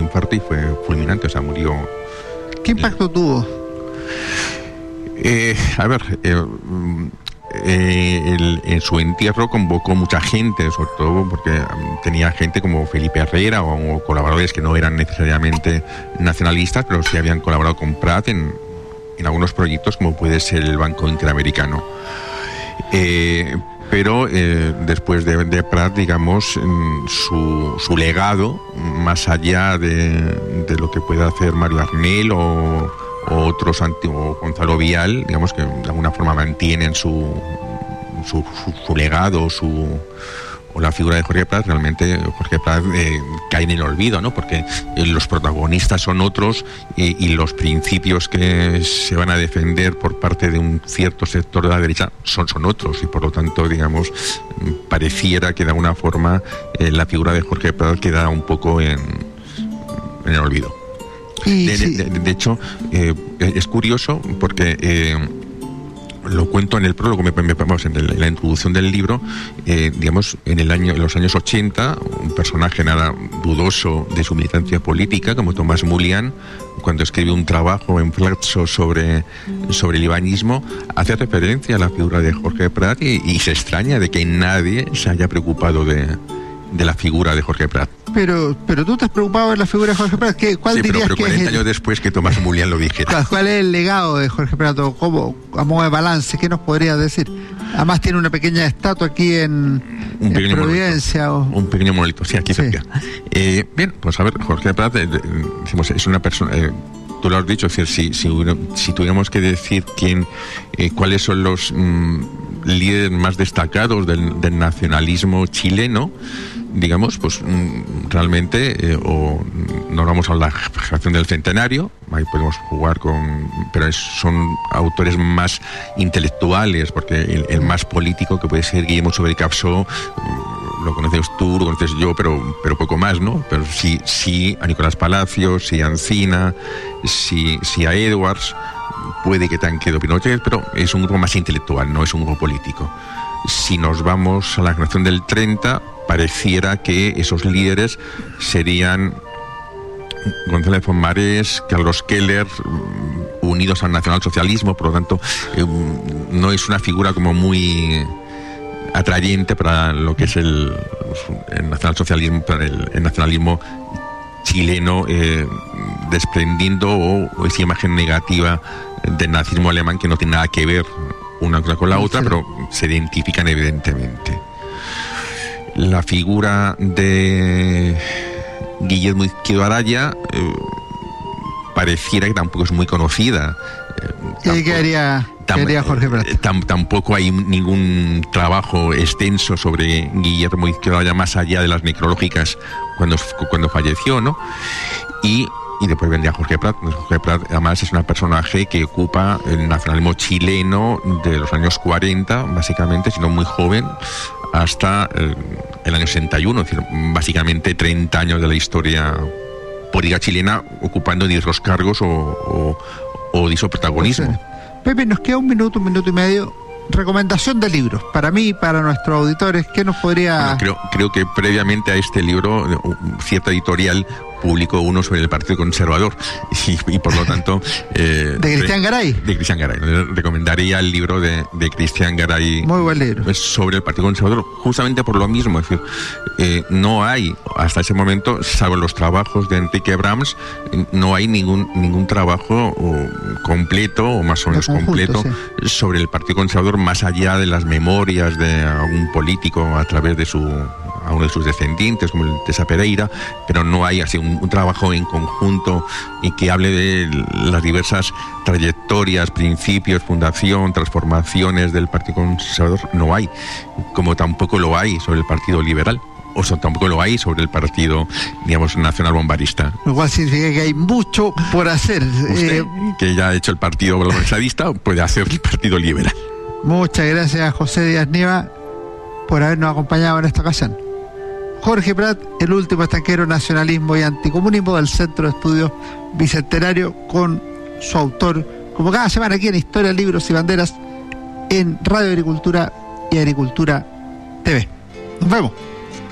infarto y fue fulminante, o sea, murió. ¿Qué impacto tuvo? En su entierro convocó mucha gente, sobre todo porque tenía gente como Felipe Herrera o colaboradores que no eran necesariamente nacionalistas, pero sí habían colaborado con Prat en algunos proyectos, como puede ser el Banco Interamericano. Pero después de Prat, digamos, su legado, más allá de lo que pueda hacer Mario Arnel o otros antiguos, Gonzalo Vial, digamos, que de alguna forma mantienen su legado, o la figura de Jorge Prat, realmente Jorge Prat cae en el olvido, ¿no? Porque los protagonistas son otros y los principios que se van a defender por parte de un cierto sector de la derecha son otros, y por lo tanto, digamos, pareciera que de alguna forma la figura de Jorge Prat queda un poco en el olvido. De hecho, es curioso porque lo cuento en el prólogo, en la introducción del libro, digamos, en los años 80, un personaje nada dudoso de su militancia política, como Tomás Mullián, cuando escribe un trabajo en Flaxo sobre el ibañismo, hace referencia a la figura de Jorge Prat y se extraña de que nadie se haya preocupado de la figura de Jorge Prat. Pero tú te has preocupado de la figura de Jorge Prat. ¿Cuál dirías pero que 40 es años después que Tomás Mullián lo dijera. ¿Cuál es el legado de Jorge Prat? ¿Cómo, a modo de balance, qué nos podrías decir? Además tiene una pequeña estatua aquí en Providencia. Un pequeño monolito, sí, aquí cerca. Bien, pues a ver, Jorge Prat, es una persona... tú lo has dicho, es decir, si tuviéramos que decir cuáles son los líderes más destacados del nacionalismo chileno, digamos, pues realmente nos vamos a la generación del centenario, ahí podemos jugar pero son autores más intelectuales, porque el más político, que puede ser Guillermo Sobrecapsó, lo conoces tú, lo conoces yo, pero poco más, ¿no? Pero sí a Nicolás Palacios, sí a Ancina, sí a Edwards, puede que tanque de Pinochet, pero es un grupo más intelectual, no es un grupo político. Si nos vamos a la generación del 30, pareciera que esos líderes serían González Pomarés, Carlos Keller, unidos al nacionalsocialismo, por lo tanto, no es una figura como muy atrayente para lo que es el nacionalsocialismo, para el nacionalismo chileno, desprendiendo o esa imagen negativa del nazismo alemán, que no tiene nada que ver una cosa con la otra, pero se identifican evidentemente. La figura de Guillermo Izquierdo Araya pareciera que tampoco es muy conocida. ¿Qué haría Jorge Prat? Tampoco hay ningún trabajo extenso sobre Guillermo Izquierdo Araya, más allá de las necrológicas cuando falleció, ¿no? Y después vendría Jorge Prat. Jorge Prat, además, es un personaje que ocupa el nacionalismo chileno de los años 40, básicamente, siendo muy joven, hasta el año 61, es decir, básicamente 30 años de la historia política chilena, ocupando diversos cargos o diverso protagonismo. Pepe, nos queda un minuto y medio. Recomendación de libros, para mí y para nuestros auditores, ¿qué nos podría...? Bueno, creo que previamente a este libro, cierta editorial publicó uno sobre el Partido Conservador y por lo tanto... ¿De Cristian Garay? De Cristian Garay. Recomendaría el libro de Cristian Garay. Muy buen libro. Sobre el Partido Conservador, justamente por lo mismo. Es decir, no hay, hasta ese momento, salvo los trabajos de Enrique Brahms, no hay ningún trabajo completo, o más o menos completo, sobre el Partido Conservador, más allá de las memorias de algún político a través de a uno de sus descendientes, como el Tesa Pereira, pero no hay así un trabajo en conjunto y que hable de las diversas trayectorias, principios, fundación, transformaciones del Partido Conservador. No hay, como tampoco lo hay sobre el Partido Liberal, o tampoco lo hay sobre el Partido, digamos, Nacional Bombarista. Lo cual significa que hay mucho por hacer. Usted, que ya ha hecho el Partido Bolsonarista, puede hacer el Partido Liberal. Muchas gracias a José Díaz Nieva por habernos acompañado en esta ocasión. Jorge Prat, el último estanquero, nacionalismo y anticomunismo del Centro de Estudios Bicentenario, con su autor, como cada semana aquí en Historia, Libros y Banderas, en Radio Agricultura y Agricultura TV. Nos vemos.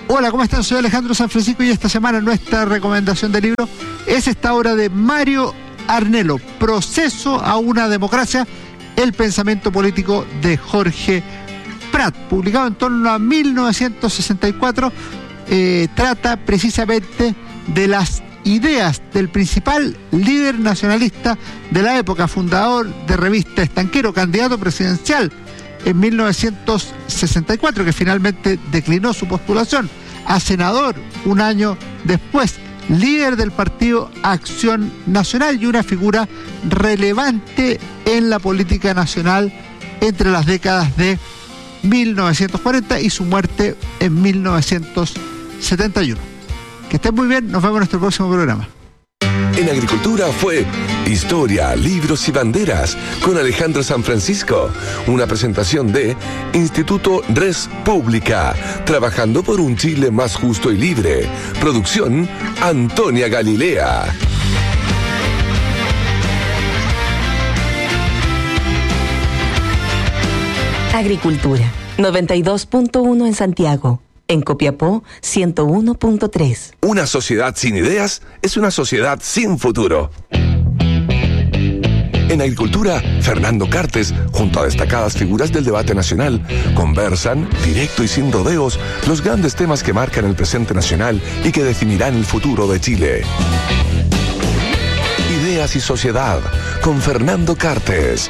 Hola, ¿cómo están? Soy Alejandro San Francisco y esta semana nuestra recomendación de libro es esta obra de Mario Arnelo, Proceso a una democracia, el pensamiento político de Jorge Prat, publicado en torno a 1964. Trata precisamente de las ideas del principal líder nacionalista de la época, fundador de Revista Estanquero, candidato presidencial en 1964, que finalmente declinó su postulación, a senador un año después, líder del partido Acción Nacional y una figura relevante en la política nacional entre las décadas de 1940 y su muerte en 1971. Que estén muy bien, nos vemos en nuestro próximo programa. En Agricultura fue Historia, Libros y Banderas con Alejandro San Francisco. Una presentación de Instituto Res Pública, trabajando por un Chile más justo y libre. Producción Antonia Galilea. Agricultura, 92.1 en Santiago. En Copiapó, 101.3. Una sociedad sin ideas es una sociedad sin futuro. En Agricultura, Fernando Cartes, junto a destacadas figuras del debate nacional, conversan, directo y sin rodeos, los grandes temas que marcan el presente nacional y que definirán el futuro de Chile. Ideas y sociedad, con Fernando Cartes.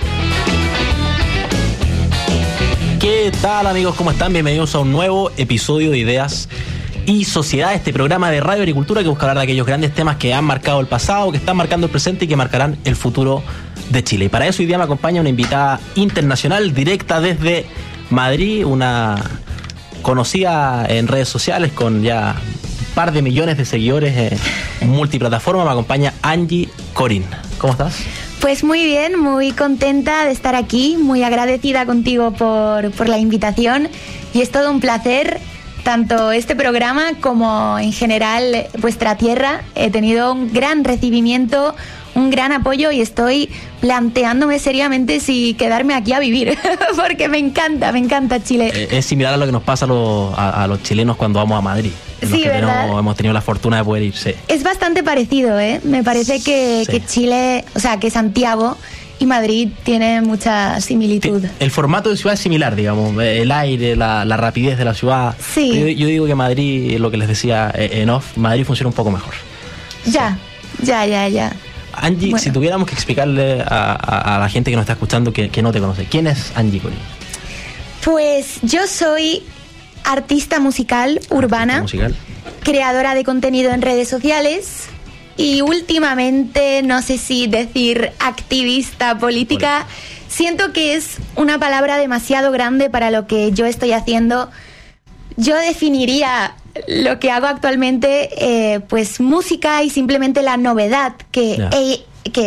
¿Qué tal, amigos? ¿Cómo están? Bienvenidos a un nuevo episodio de Ideas y Sociedad, este programa de Radio Agricultura que busca hablar de aquellos grandes temas que han marcado el pasado, que están marcando el presente y que marcarán el futuro de Chile. Y para eso hoy día me acompaña una invitada internacional directa desde Madrid, una conocida en redes sociales con ya un par de millones de seguidores en multiplataforma. Me acompaña Angie Corín. ¿Cómo estás? Pues muy bien, muy contenta de estar aquí, muy agradecida contigo por la invitación y es todo un placer, tanto este programa como en general vuestra tierra. He tenido un gran recibimiento, un gran apoyo y estoy planteándome seriamente si quedarme aquí a vivir, porque me encanta Chile. Es similar a lo que nos pasa a los chilenos cuando vamos a Madrid. Sí, ¿verdad? Hemos tenido la fortuna de poder irse. Es bastante parecido, ¿eh? Me parece que Chile, o sea, que Santiago y Madrid tienen mucha similitud. El formato de ciudad es similar, digamos, el aire, la rapidez de la ciudad. Sí. Yo digo que Madrid, lo que les decía en off, Madrid funciona un poco mejor. Ya. Angie, bueno, si tuviéramos que explicarle a la gente que nos está escuchando que no te conoce, ¿quién es Angie Corín? Pues yo soy artista musical urbana, creadora de contenido en redes sociales y últimamente, no sé si decir activista política, siento que es una palabra demasiado grande para lo que yo estoy haciendo. Yo definiría lo que hago actualmente, pues música y simplemente la novedad es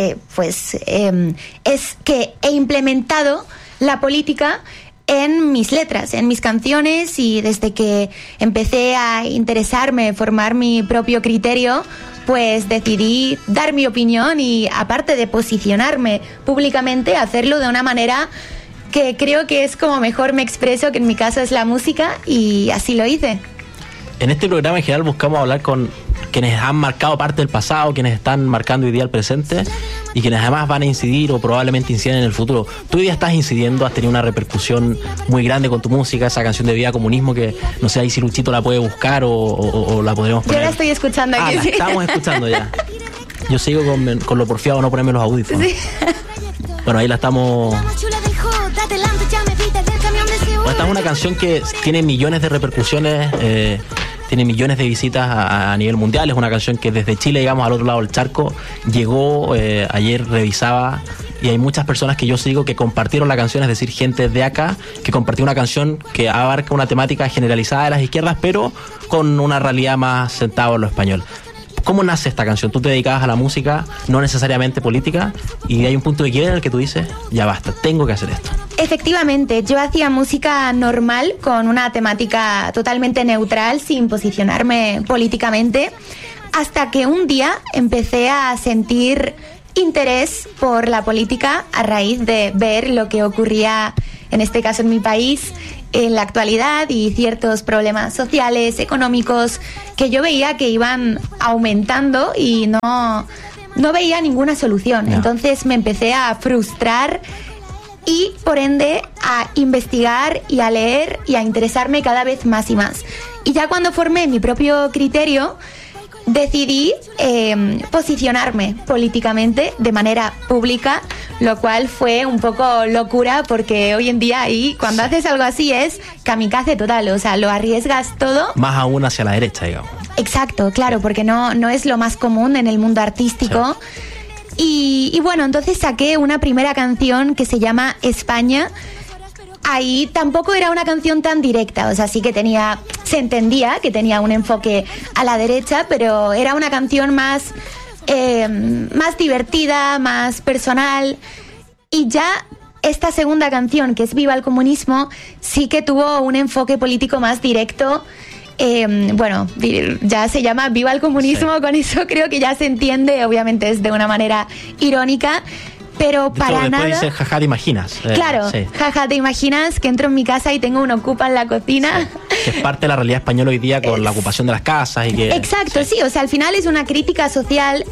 que he implementado la política en mis letras, en mis canciones, y desde que empecé a interesarme, formar mi propio criterio, pues decidí dar mi opinión y, aparte de posicionarme públicamente, hacerlo de una manera que creo que es como mejor me expreso, que en mi caso es la música, y así lo hice. En este programa en general buscamos hablar con quienes han marcado parte del pasado, quienes están marcando hoy día el presente y quienes además van a incidir o probablemente inciden en el futuro. Tú hoy día estás incidiendo, has tenido una repercusión muy grande con tu música, esa canción de Viva Comunismo que no sé ahí si Luchito la puede buscar o la podremos poner. Yo la estoy escuchando aquí. La estamos escuchando ya. Yo sigo con lo porfiado no ponerme los audífonos. Sí. Bueno, ahí la estamos... Bueno, esta es una canción que tiene millones de repercusiones, tiene millones de visitas a nivel mundial. Es una canción que desde Chile, digamos, al otro lado del charco, llegó, ayer revisaba, y hay muchas personas que yo sigo que compartieron la canción, es decir, gente de acá que compartió una canción que abarca una temática generalizada de las izquierdas, pero con una realidad más sentada en lo español. ¿Cómo nace esta canción? Tú te dedicabas a la música, no necesariamente política, y hay un punto de quiebre en el que tú dices, ya basta, tengo que hacer esto. Efectivamente, yo hacía música normal, con una temática totalmente neutral, sin posicionarme políticamente, hasta que un día empecé a sentir interés por la política a raíz de ver lo que ocurría, en este caso en mi país, en la actualidad y ciertos problemas sociales, económicos, que yo veía que iban aumentando y no veía ninguna solución. Ya. Entonces me empecé a frustrar y, por ende, a investigar y a leer y a interesarme cada vez más y más. Y ya cuando formé mi propio criterio, decidí posicionarme políticamente de manera pública, lo cual fue un poco locura, porque hoy en día ahí, cuando haces algo así, es kamikaze total, o sea, lo arriesgas todo. Más aún hacia la derecha, digamos. Exacto, claro, porque no es lo más común en el mundo artístico. Sí. Y bueno, entonces saqué una primera canción que se llama España. Ahí tampoco era una canción tan directa, o sea, sí que se entendía que tenía un enfoque a la derecha, pero era una canción más divertida, más personal. Y ya esta segunda canción, que es Viva el Comunismo, sí que tuvo un enfoque político más directo. Bueno, ya se llama Viva el Comunismo, sí. Con eso creo que ya se entiende, obviamente es de una manera irónica. Pero para nada. Después dice, jaja, te imaginas. Claro, sí. Jaja, te imaginas que entro en mi casa y tengo un ocupa en la cocina. Sí. Que es parte de la realidad española hoy día con la ocupación de las casas y que. Exacto, sí. O sea, al final es una crítica social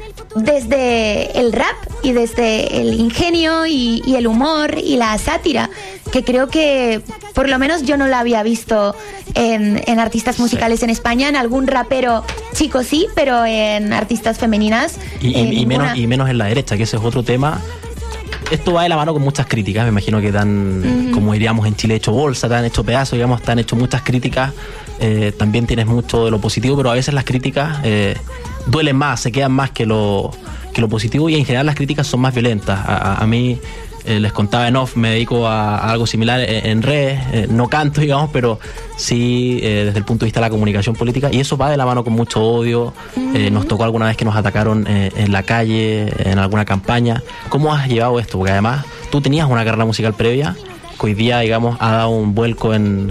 desde el rap y desde el ingenio y el humor y la sátira, que creo que por lo menos yo no la había visto en artistas musicales en España. En algún rapero chico sí, pero en artistas femeninas y menos en la derecha, que ese es otro tema. Esto va de la mano con muchas críticas, me imagino que como diríamos en Chile, hecho bolsa, te han hecho pedazos, digamos, te han hecho muchas críticas. También tienes mucho de lo positivo, pero a veces las críticas duelen más, se quedan más que lo positivo, y en general las críticas son más violentas. A mí, les contaba en off, me dedico a algo similar en redes, no canto, digamos, pero sí desde el punto de vista de la comunicación política, y eso va de la mano con mucho odio. Nos tocó alguna vez que nos atacaron en la calle, en alguna campaña. ¿Cómo has llevado esto? Porque además tú tenías una carrera musical previa, que hoy día, digamos, ha dado un vuelco en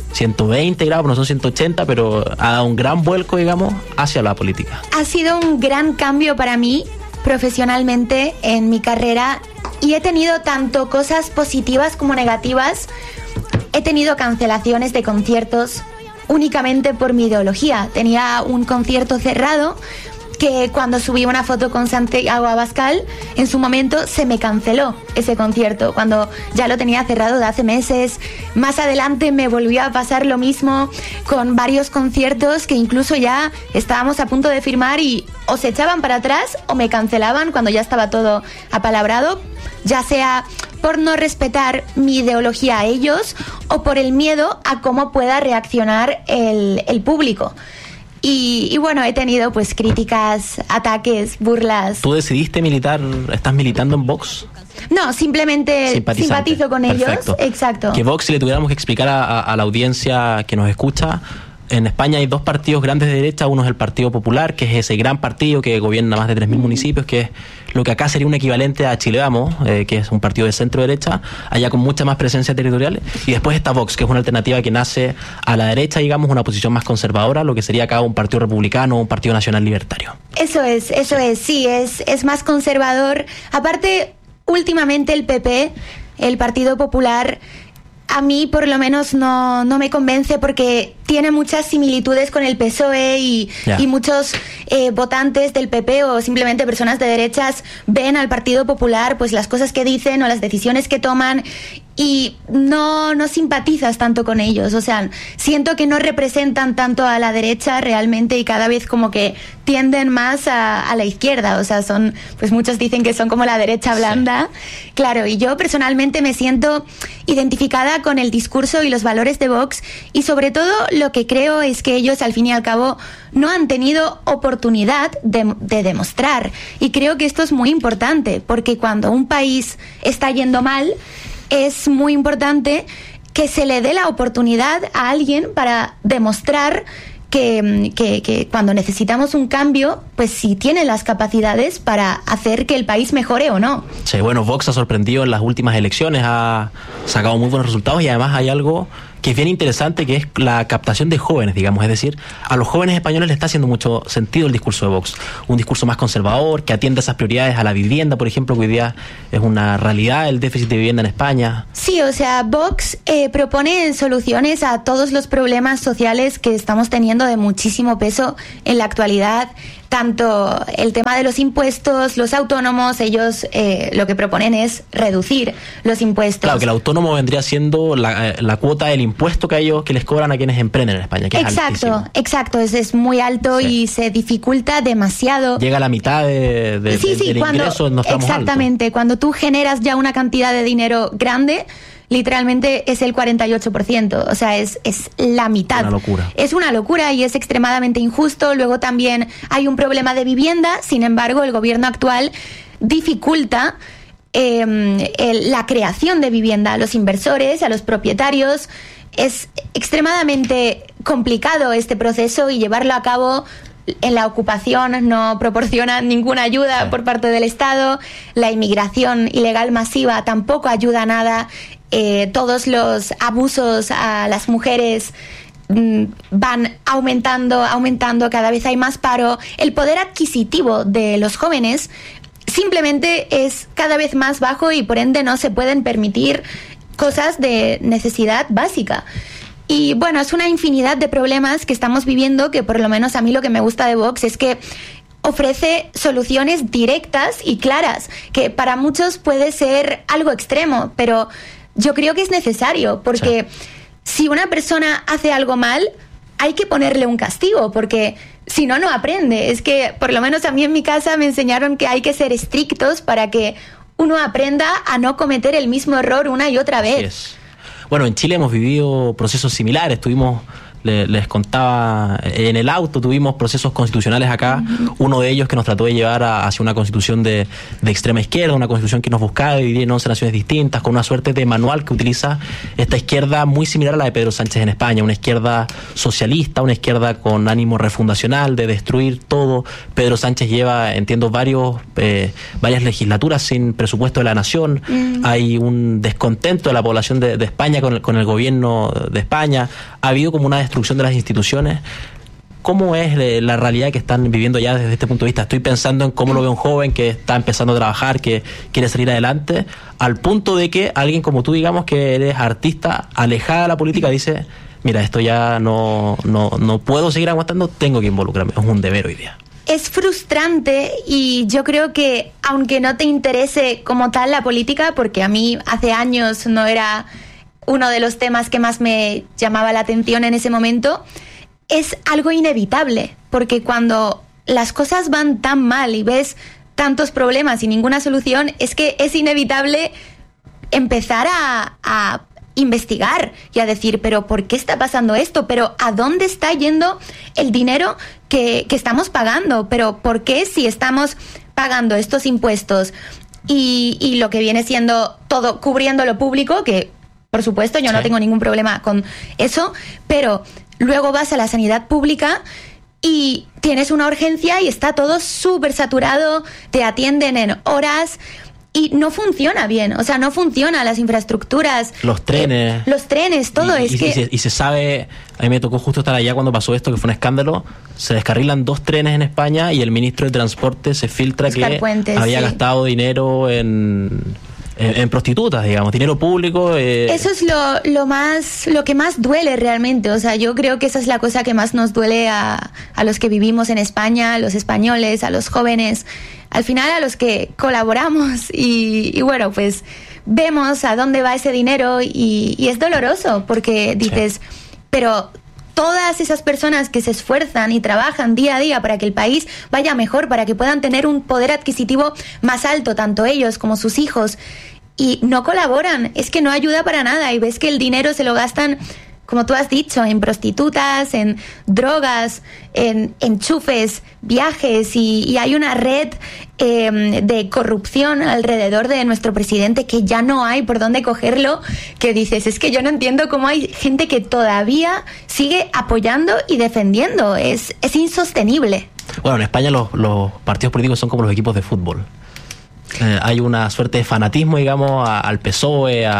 120 grados, no son 180, pero ha dado un gran vuelco, digamos, hacia la política. Ha sido un gran cambio para mí profesionalmente en mi carrera, y he tenido tanto cosas positivas como negativas. He tenido cancelaciones de conciertos únicamente por mi ideología. Tenía un concierto cerrado que cuando subí una foto con Santiago Abascal, en su momento se me canceló ese concierto, cuando ya lo tenía cerrado de hace meses. Más adelante me volvió a pasar lo mismo con varios conciertos que incluso ya estábamos a punto de firmar y o se echaban para atrás o me cancelaban cuando ya estaba todo apalabrado, ya sea por no respetar mi ideología a ellos o por el miedo a cómo pueda reaccionar el público. Y bueno, he tenido pues críticas, ataques, burlas. ¿Tú decidiste militar, estás militando en Vox? No, simplemente simpatizo con Perfecto. ellos. Exacto. Que Vox, si le tuviéramos que explicar a la audiencia que nos escucha, en España hay dos partidos grandes de derecha. Uno es el Partido Popular, que es ese gran partido que gobierna más de 3.000 municipios, que es lo que acá sería un equivalente a Chile Vamos, que es un partido de centro-derecha, allá con mucha más presencia territorial. Y después está Vox, que es una alternativa que nace a la derecha, digamos, una posición más conservadora, lo que sería acá un partido republicano o un partido nacional libertario. Eso es, sí, es más conservador. Aparte, últimamente el PP, el Partido Popular, a mí por lo menos no me convence, porque tiene muchas similitudes con el PSOE y muchos votantes del PP o simplemente personas de derechas ven al Partido Popular pues las cosas que dicen o las decisiones que toman y no simpatizas tanto con ellos. O sea, siento que no representan tanto a la derecha realmente y cada vez como que tienden más a la izquierda. O sea, pues muchos dicen que son como la derecha blanda. Sí. Claro, y yo personalmente me siento identificada con el discurso y los valores de Vox, y sobre todo lo que creo es que ellos al fin y al cabo no han tenido oportunidad de demostrar. Y creo que esto es muy importante, porque cuando un país está yendo mal, es muy importante que se le dé la oportunidad a alguien para demostrar que cuando necesitamos un cambio, pues si tiene las capacidades para hacer que el país mejore o no. Sí, bueno, Vox ha sorprendido en las últimas elecciones, ha sacado muy buenos resultados, y además hay algo que es bien interesante, que es la captación de jóvenes, digamos. Es decir, a los jóvenes españoles les está haciendo mucho sentido el discurso de Vox. Un discurso más conservador, que atiende esas prioridades a la vivienda, por ejemplo, que hoy día es una realidad el déficit de vivienda en España. Sí, o sea, Vox propone soluciones a todos los problemas sociales que estamos teniendo de muchísimo peso en la actualidad. Tanto el tema de los impuestos, los autónomos, ellos lo que proponen es reducir los impuestos. Claro, que el autónomo vendría siendo la cuota del impuesto que les cobran a quienes emprenden en España, que exacto, es muy alto, sí. Y se dificulta demasiado. Llega a la mitad del ingreso, no estamos exactamente, alto. Cuando tú generas ya una cantidad de dinero grande, literalmente es el 48%, o sea, es la mitad. Una locura. Es una locura y es extremadamente injusto. Luego también hay un problema de vivienda, sin embargo, el gobierno actual dificulta la creación de vivienda a los inversores, a los propietarios. Es extremadamente complicado este proceso y llevarlo a cabo. En la ocupación no proporciona ninguna ayuda por parte del Estado. La inmigración ilegal masiva tampoco ayuda a nada. Todos los abusos a las mujeres van aumentando, cada vez hay más paro. El poder adquisitivo de los jóvenes simplemente es cada vez más bajo y por ende no se pueden permitir cosas de necesidad básica. Y bueno, es una infinidad de problemas que estamos viviendo, que por lo menos a mí lo que me gusta de Vox es que ofrece soluciones directas y claras, que para muchos puede ser algo extremo, pero yo creo que es necesario, porque si una persona hace algo mal, hay que ponerle un castigo, porque si no, no aprende. Es que por lo menos a mí en mi casa me enseñaron que hay que ser estrictos para que uno aprenda a no cometer el mismo error una y otra vez. Así es. Bueno, en Chile hemos vivido procesos similares. Les contaba, en el auto tuvimos procesos constitucionales acá, uno de ellos que nos trató de llevar hacia una constitución de extrema izquierda, una constitución que nos buscaba dividir en 11 naciones distintas, con una suerte de manual que utiliza esta izquierda muy similar a la de Pedro Sánchez en España, una izquierda socialista, una izquierda con ánimo refundacional de destruir todo. Pedro Sánchez lleva, entiendo, varias legislaturas sin presupuesto de la nación. Hay un descontento de la población de España con el gobierno de España. Ha habido como una destrucción de las instituciones. ¿Cómo es la realidad que están viviendo ya desde este punto de vista? Estoy pensando en cómo lo ve un joven que está empezando a trabajar, que quiere salir adelante, al punto de que alguien como tú, digamos, que eres artista, alejada de la política, dice, mira, esto ya no puedo seguir aguantando, tengo que involucrarme, es un deber hoy día. Es frustrante y yo creo que aunque no te interese como tal la política, porque a mí hace años no era uno de los temas que más me llamaba la atención en ese momento, es algo inevitable, porque cuando las cosas van tan mal y ves tantos problemas y ninguna solución, es que es inevitable empezar a investigar y a decir, pero ¿por qué está pasando esto? ¿Pero a dónde está yendo el dinero que estamos pagando? ¿Pero por qué si estamos pagando estos impuestos y lo que viene siendo todo cubriendo lo público, que por supuesto yo no tengo ningún problema con eso, pero luego vas a la sanidad pública y tienes una urgencia y está todo súper saturado, te atienden en horas y no funciona bien, o sea, no funcionan las infraestructuras. Los trenes, todo y se sabe, a mí me tocó justo estar allá cuando pasó esto, que fue un escándalo, se descarrilan 2 trenes en España y el ministro de Transporte se filtra Oscar que Puentes, había gastado dinero en prostitutas, digamos, dinero público. Eso es lo que más duele realmente. O sea, yo creo que esa es la cosa que más nos duele a los que vivimos en España, a los españoles, a los jóvenes, al final a los que colaboramos y bueno, pues vemos a dónde va ese dinero y es doloroso porque dices, pero todas esas personas que se esfuerzan y trabajan día a día para que el país vaya mejor, para que puedan tener un poder adquisitivo más alto, tanto ellos como sus hijos, y no colaboran, es que no ayuda para nada y ves que el dinero se lo gastan, como tú has dicho, en prostitutas, en drogas, en enchufes, viajes y hay una red de corrupción alrededor de nuestro presidente que ya no hay por dónde cogerlo, que dices, es que yo no entiendo cómo hay gente que todavía sigue apoyando y defendiendo, es insostenible. Bueno, en España los partidos políticos son como los equipos de fútbol. Hay una suerte de fanatismo, digamos, al PSOE, a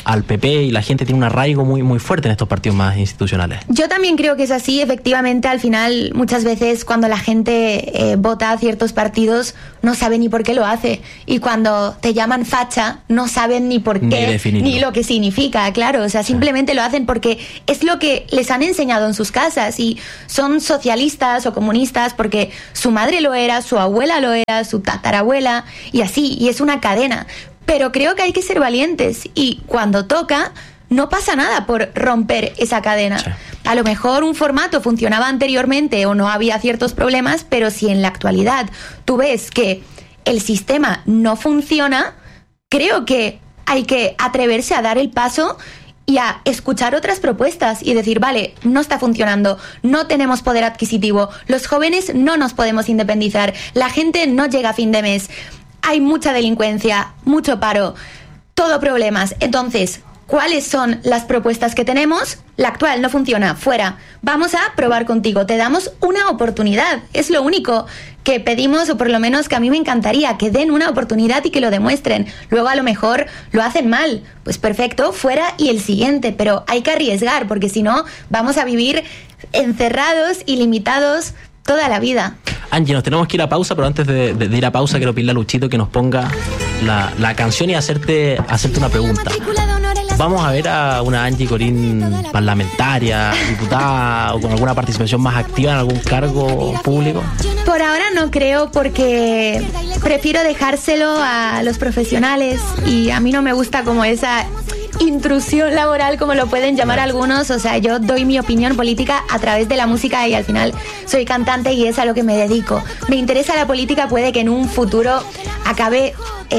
al PP y la gente tiene un arraigo muy, muy fuerte en estos partidos más institucionales. Yo también creo que es así. Efectivamente, al final, muchas veces cuando la gente vota a ciertos partidos, no sabe ni por qué lo hace. Y cuando te llaman facha, no saben ni por qué, ni lo que significa, claro. O sea, simplemente lo hacen porque es lo que les han enseñado en sus casas. Y son socialistas o comunistas porque su madre lo era, su abuela lo era, su tatarabuela, y así. Y es una cadena. Pero creo que hay que ser valientes. Y cuando toca, no pasa nada por romper esa cadena. Sí. A lo mejor un formato funcionaba anteriormente o no había ciertos problemas, pero si en la actualidad tú ves que el sistema no funciona, creo que hay que atreverse a dar el paso y a escuchar otras propuestas y decir, vale, no está funcionando, no tenemos poder adquisitivo, los jóvenes no nos podemos independizar, la gente no llega a fin de mes, hay mucha delincuencia, mucho paro, todo problemas. Entonces, ¿cuáles son las propuestas que tenemos? La actual no funciona, fuera. Vamos a probar contigo, te damos una oportunidad. Es lo único que pedimos, o por lo menos que a mí me encantaría, que den una oportunidad y que lo demuestren. Luego a lo mejor lo hacen mal, pues perfecto, fuera y el siguiente. Pero hay que arriesgar, porque si no vamos a vivir encerrados y limitados toda la vida. Angie, nos tenemos que ir a pausa, pero antes de ir a pausa quiero pedirle a Luchito que nos ponga la canción y hacerte una pregunta. ¿Vamos a ver a una Angie Corín parlamentaria, diputada o con alguna participación más activa en algún cargo público? Por ahora no creo, porque prefiero dejárselo a los profesionales y a mí no me gusta como esa intrusión laboral, como lo pueden llamar algunos. O sea, yo doy mi opinión política a través de la música y al final soy cantante y es a lo que me dedico. Me interesa la política, puede que en un futuro acabe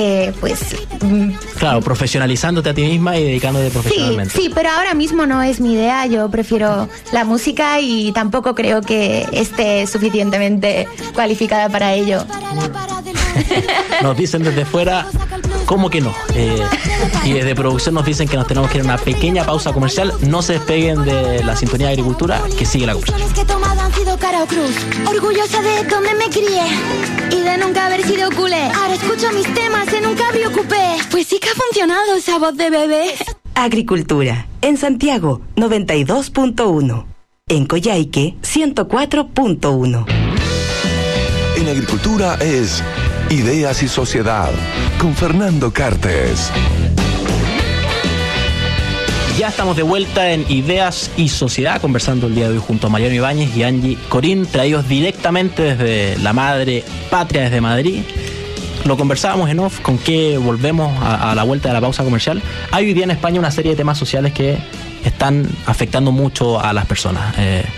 claro, profesionalizándote a ti misma y dedicándote profesionalmente. Sí, pero ahora mismo no es mi idea. Yo prefiero la música y tampoco creo que esté suficientemente cualificada para ello. Nos dicen desde fuera, ¿cómo que no? Y desde producción nos dicen que nos tenemos que ir a una pequeña pausa comercial. No se despeguen de la sintonía de Agricultura, que sigue la conversación. Que he tomado han sido cara o cruz, orgullosa de donde me crié y de nunca haber sido culé. Ahora escucho mis temas en un cabrio coupé. Pues sí que ha funcionado esa voz de bebé. Agricultura, en Santiago 92.1, en Coyhaique 104.1. En Agricultura es Ideas y Sociedad, con Fernando Cartes. Ya estamos de vuelta en Ideas y Sociedad, conversando el día de hoy junto a Mariano Ibáñez y Angie Corín, traídos directamente desde la madre patria, desde Madrid. Lo conversábamos en off, con que volvemos a la vuelta de la pausa comercial. Hay hoy día en España una serie de temas sociales que están afectando mucho a las personas.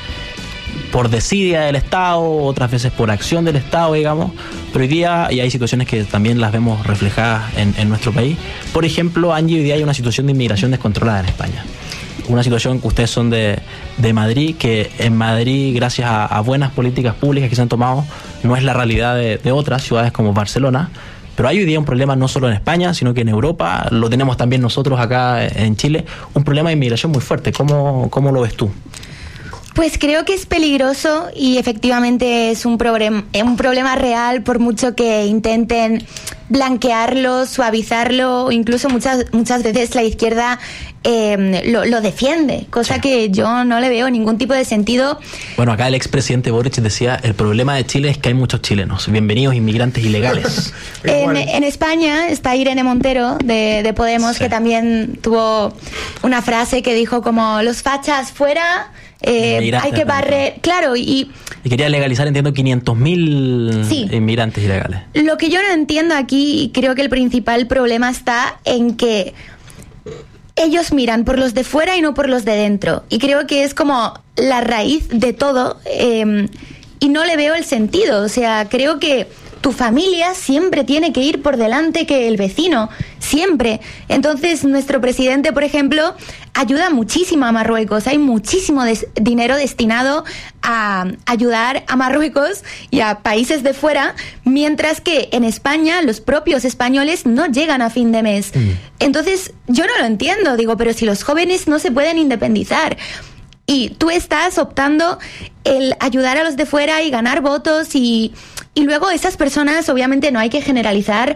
Por desidia del Estado, otras veces por acción del Estado, digamos, pero hoy día, y hay situaciones que también las vemos reflejadas en nuestro país. Por ejemplo, Angie, hoy día hay una situación de inmigración descontrolada en España. Una situación que ustedes son de Madrid, que en Madrid, gracias a buenas políticas públicas que se han tomado, no es la realidad de otras ciudades como Barcelona. Pero hay hoy día un problema no solo en España, sino que en Europa, lo tenemos también nosotros acá en Chile, un problema de inmigración muy fuerte. ¿Cómo lo ves tú? Pues creo que es peligroso y efectivamente es un problema real, por mucho que intenten blanquearlo, suavizarlo, incluso muchas veces la izquierda lo defiende, cosa que yo no le veo ningún tipo de sentido. Bueno, acá el expresidente Boric decía, el problema de Chile es que hay muchos chilenos, bienvenidos inmigrantes ilegales. En España está Irene Montero de Podemos, sí, que también tuvo una frase que dijo como, los fachas fuera, hay que barrer, claro, y quería legalizar, entiendo, 500.000 sí, inmigrantes ilegales. Lo que yo no entiendo aquí, y creo que el principal problema está en que ellos miran por los de fuera y no por los de dentro, y creo que es como la raíz de todo, y no le veo el sentido. O sea, creo que tu familia siempre tiene que ir por delante que el vecino, siempre. Entonces, nuestro presidente, por ejemplo, ayuda muchísimo a Marruecos. Hay muchísimo dinero destinado a ayudar a Marruecos y a países de fuera, mientras que en España los propios españoles no llegan a fin de mes. Entonces, yo no lo entiendo. Digo, pero si los jóvenes no se pueden independizar, Y tú estás optando el ayudar a los de fuera y ganar votos y luego esas personas, obviamente no hay que generalizar,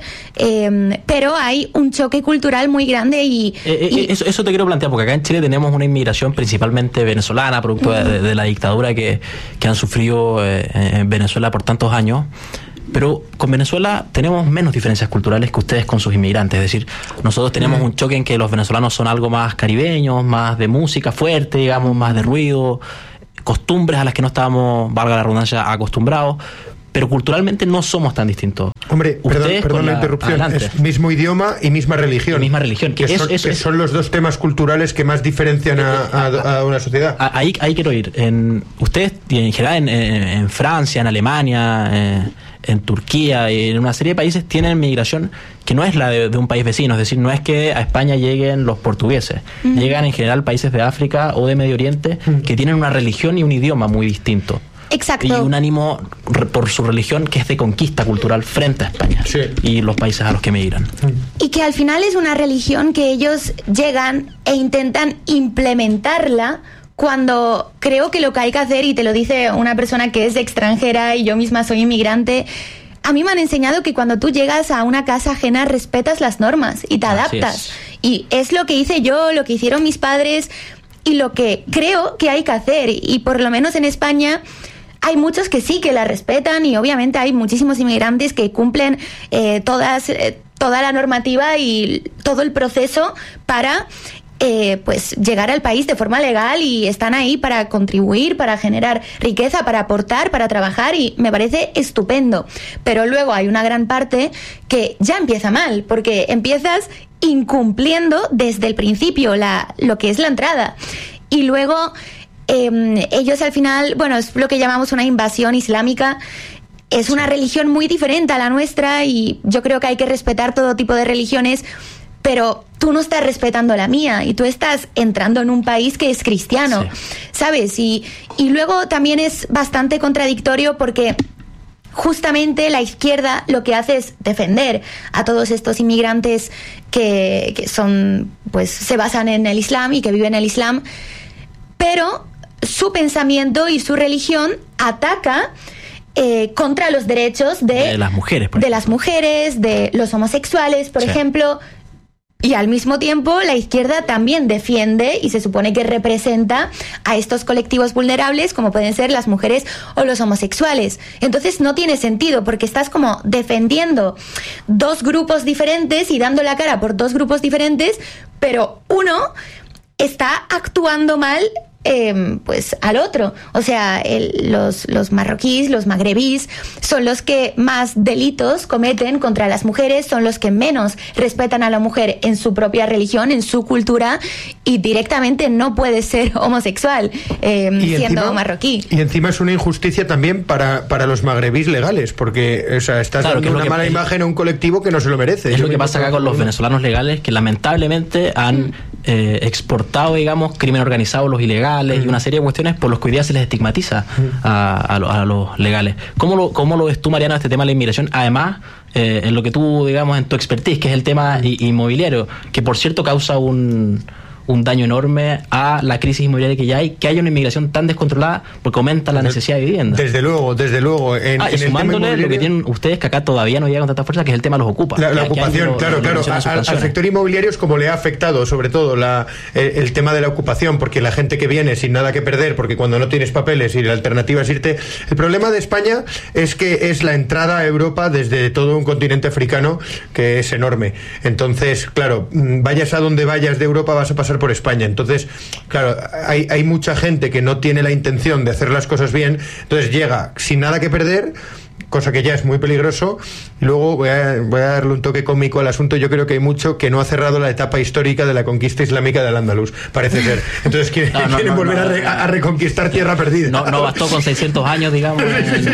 pero hay un choque cultural muy grande y eso te quiero plantear, porque acá en Chile tenemos una inmigración principalmente venezolana, producto de la dictadura que han sufrido en Venezuela por tantos años. Pero con Venezuela tenemos menos diferencias culturales que ustedes con sus inmigrantes. Es decir, nosotros tenemos un choque en que los venezolanos son algo más caribeños, más de música fuerte, digamos, más de ruido, costumbres a las que no estábamos, valga la redundancia, acostumbrados. Pero culturalmente no somos tan distintos. Hombre, perdón la interrupción. Adelante. Es mismo idioma y misma religión. Que son los dos temas culturales que más diferencian a una sociedad. Ahí quiero ir. Ustedes, en general, en Francia, en Alemania, en Turquía y en una serie de países tienen migración que no es la de un país vecino. Es decir, no es que a España lleguen los portugueses. Llegan en general países de África o de Medio Oriente que tienen una religión y un idioma muy distinto. Exacto. Y un ánimo por su religión que es de conquista cultural frente a España y los países a los que emigran. Y que al final es una religión que ellos llegan e intentan implementarla, cuando creo que lo que hay que hacer, y te lo dice una persona que es extranjera y yo misma soy inmigrante, a mí me han enseñado que cuando tú llegas a una casa ajena respetas las normas y te adaptas. Y es lo que hice yo, lo que hicieron mis padres y lo que creo que hay que hacer. Y por lo menos en España hay muchos que sí que la respetan y obviamente hay muchísimos inmigrantes que cumplen toda la normativa y todo el proceso para pues llegar al país de forma legal y están ahí para contribuir, para generar riqueza, para aportar, para trabajar, y me parece estupendo. Pero luego hay una gran parte que ya empieza mal, porque empiezas incumpliendo desde el principio lo que es la entrada. Y luego ellos al final, bueno, es lo que llamamos una invasión islámica. Es una religión muy diferente a la nuestra y yo creo que hay que respetar todo tipo de religiones, pero tú no estás respetando la mía y tú estás entrando en un país que es cristiano, ¿sabes? Y luego también es bastante contradictorio porque justamente la izquierda lo que hace es defender a todos estos inmigrantes que son, pues, se basan en el Islam y que viven el Islam, pero su pensamiento y su religión ataca contra los derechos de las mujeres, de los homosexuales, por ejemplo. Y al mismo tiempo la izquierda también defiende y se supone que representa a estos colectivos vulnerables como pueden ser las mujeres o los homosexuales. Entonces no tiene sentido porque estás como defendiendo dos grupos diferentes y dando la cara por dos grupos diferentes, pero uno está actuando mal pues al otro. O sea, los marroquíes, los magrebíes son los que más delitos cometen contra las mujeres, son los que menos respetan a la mujer en su propia religión, en su cultura, y directamente no puede ser homosexual siendo marroquí. Y encima es una injusticia también para los magrebíes legales, porque estás dando una mala imagen a un colectivo que no se lo merece. Es lo que pasa acá con los venezolanos legales, que lamentablemente han exportado, digamos, crimen organizado, los ilegales y una serie de cuestiones por los que hoy día se les estigmatiza a los legales. ¿Cómo lo ves tú, Mariano, este tema de la inmigración? Además, en lo que tú, digamos, en tu expertise, que es el tema inmobiliario, que por cierto causa un daño enorme a la crisis inmobiliaria que ya hay, que haya una inmigración tan descontrolada porque aumenta la necesidad de vivienda. Desde luego. Y sumándole lo que tienen ustedes, que acá todavía no llega con tanta fuerza, que es el tema de los ocupas. La ocupación, claro. Al sector inmobiliario es como le ha afectado, sobre todo, el tema de la ocupación, porque la gente que viene sin nada que perder, porque cuando no tienes papeles y la alternativa es irte... El problema de España es que es la entrada a Europa desde todo un continente africano que es enorme. Entonces, claro, vayas a donde vayas de Europa vas a pasar por España. Entonces, claro, hay mucha gente que no tiene la intención de hacer las cosas bien, entonces llega sin nada que perder, cosa que ya es muy peligroso. Y luego voy a darle un toque cómico al asunto. Yo creo que hay mucho que no ha cerrado la etapa histórica de la conquista islámica del Andaluz, parece ser. Entonces quieren volver a reconquistar tierra perdida. No bastó con 600 años, digamos.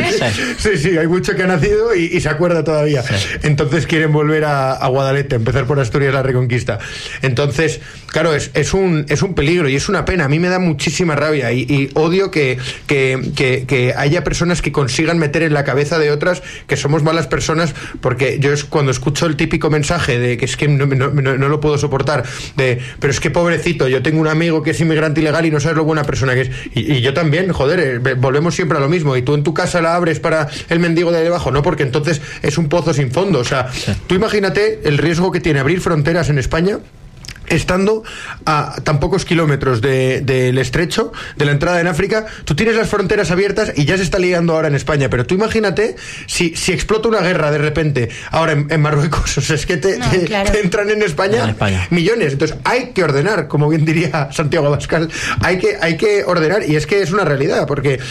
Sí, hay mucho que ha nacido y se acuerda todavía. Sí. Entonces quieren volver a Guadalete, empezar por Asturias la reconquista. Entonces, claro, es un peligro y es una pena. A mí me da muchísima rabia y odio que haya personas que consigan meter en la cabeza de de otras que somos malas personas, porque yo cuando escucho el típico mensaje de que es que no lo puedo soportar, pero es que pobrecito, yo tengo un amigo que es inmigrante ilegal y no sabes lo buena persona que es, y yo también, joder, volvemos siempre a lo mismo, y tú en tu casa la abres para el mendigo de debajo, no, porque entonces es un pozo sin fondo. O sea, sí. Tú imagínate el riesgo que tiene abrir fronteras en España estando a tan pocos kilómetros del estrecho, de la entrada en África. Tú tienes las fronteras abiertas y ya se está liando ahora en España, pero tú imagínate si explota una guerra de repente ahora en Marruecos, o sea, es que te entran en España millones. Entonces hay que ordenar, como bien diría Santiago Abascal, hay que ordenar, y es que es una realidad, porque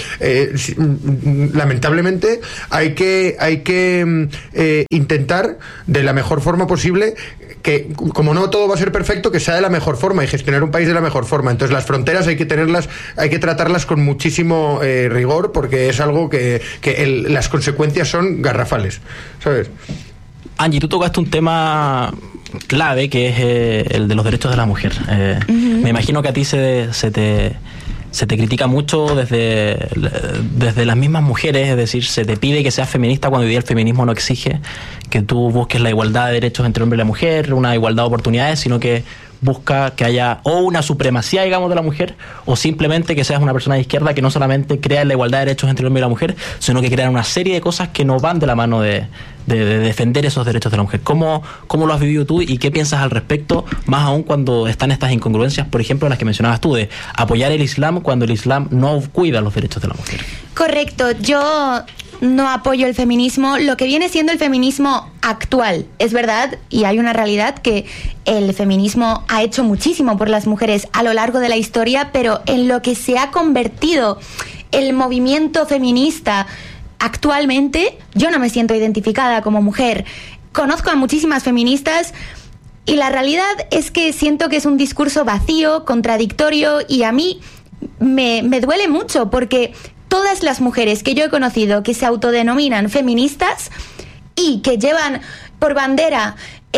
lamentablemente hay que intentar de la mejor forma posible, que como no todo va a ser perfecto, que sea de la mejor forma y gestionar un país de la mejor forma. Entonces las fronteras hay que tratarlas con muchísimo rigor, porque es algo que las consecuencias son garrafales, ¿sabes? Angie, tú tocaste un tema clave, que es el de los derechos de la mujer. Me imagino que a ti se te critica mucho desde las mismas mujeres, es decir, se te pide que seas feminista cuando hoy día el feminismo no exige que tú busques la igualdad de derechos entre el hombre y la mujer, una igualdad de oportunidades, sino que busca que haya o una supremacía, digamos, de la mujer, o simplemente que seas una persona de izquierda que no solamente crea la igualdad de derechos entre el hombre y la mujer, sino que crea una serie de cosas que no van de la mano de defender esos derechos de la mujer. ¿Cómo lo has vivido tú y qué piensas al respecto, más aún cuando están estas incongruencias, por ejemplo, las que mencionabas tú, de apoyar el Islam cuando el Islam no cuida los derechos de la mujer? Correcto, yo no apoyo el feminismo, lo que viene siendo el feminismo actual. Es verdad, y hay una realidad, que el feminismo ha hecho muchísimo por las mujeres a lo largo de la historia, pero en lo que se ha convertido el movimiento feminista actualmente, yo no me siento identificada como mujer. Conozco a muchísimas feministas y la realidad es que siento que es un discurso vacío, contradictorio, y a mí me duele mucho, porque todas las mujeres que yo he conocido que se autodenominan feministas y que llevan por bandera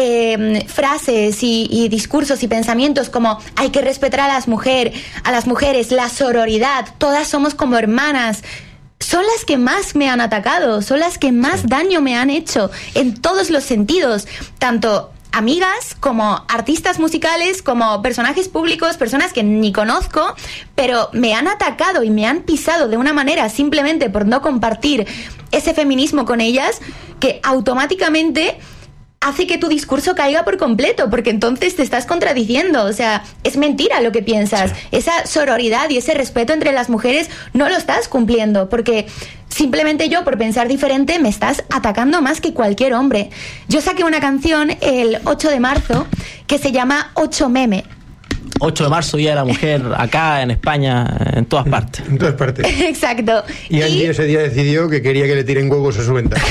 frases y discursos y pensamientos como hay que respetar a las mujeres, la sororidad, todas somos como hermanas, son las que más me han atacado, son las que más daño me han hecho en todos los sentidos, tanto amigas como artistas musicales, como personajes públicos, personas que ni conozco, pero me han atacado y me han pisado de una manera simplemente por no compartir ese feminismo con ellas, que automáticamente hace que tu discurso caiga por completo, porque entonces te estás contradiciendo. O sea, es mentira lo que piensas. Sí. Esa sororidad y ese respeto entre las mujeres no lo estás cumpliendo, porque simplemente yo, por pensar diferente, me estás atacando más que cualquier hombre. Yo saqué una canción el 8 de marzo que se llama 8 Meme. 8 de marzo, Día de la Mujer, acá en España, en todas partes. En todas partes. Exacto. Y Angie ese día decidió que quería que le tiren huevos a su ventana.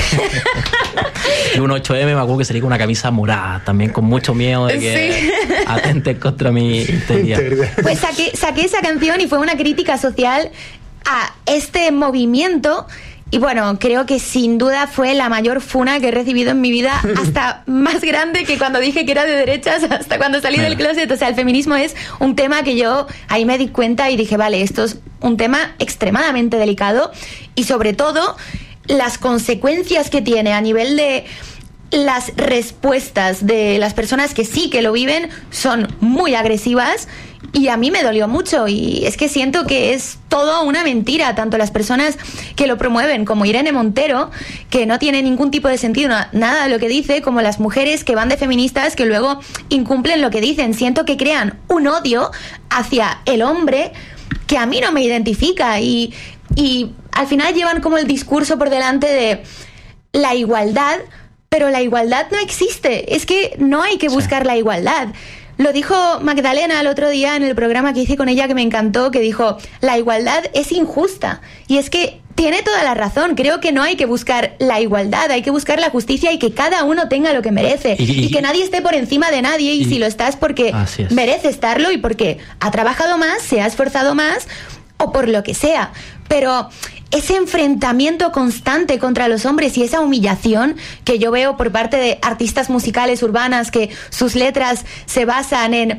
Y un 8M me acuerdo que salí con una camisa morada, también con mucho miedo de que atenten contra mi integridad. Pues saqué esa canción y fue una crítica social a este movimiento. Y bueno, creo que sin duda fue la mayor funa que he recibido en mi vida, hasta más grande que cuando dije que era de derechas, hasta cuando salí del closet. O sea, el feminismo es un tema que yo ahí me di cuenta y dije, vale, esto es un tema extremadamente delicado, y sobre todo las consecuencias que tiene a nivel de las respuestas de las personas que sí que lo viven son muy agresivas. Y a mí me dolió mucho, y es que siento que es todo una mentira, tanto las personas que lo promueven como Irene Montero, que no tiene ningún tipo de sentido nada de lo que dice, como las mujeres que van de feministas que luego incumplen lo que dicen. Siento que crean un odio hacia el hombre que a mí no me identifica, y al final llevan como el discurso por delante de la igualdad, pero la igualdad no existe. Es que no hay que buscar la igualdad. Lo dijo Magdalena el otro día en el programa que hice con ella, que me encantó, que dijo, la igualdad es injusta. Y es que tiene toda la razón. Creo que no hay que buscar la igualdad, hay que buscar la justicia y que cada uno tenga lo que merece. Y que nadie esté por encima de nadie, y si lo estás porque merece estarlo y porque ha trabajado más, se ha esforzado más o por lo que sea. Pero ese enfrentamiento constante contra los hombres y esa humillación que yo veo por parte de artistas musicales urbanas, que sus letras se basan en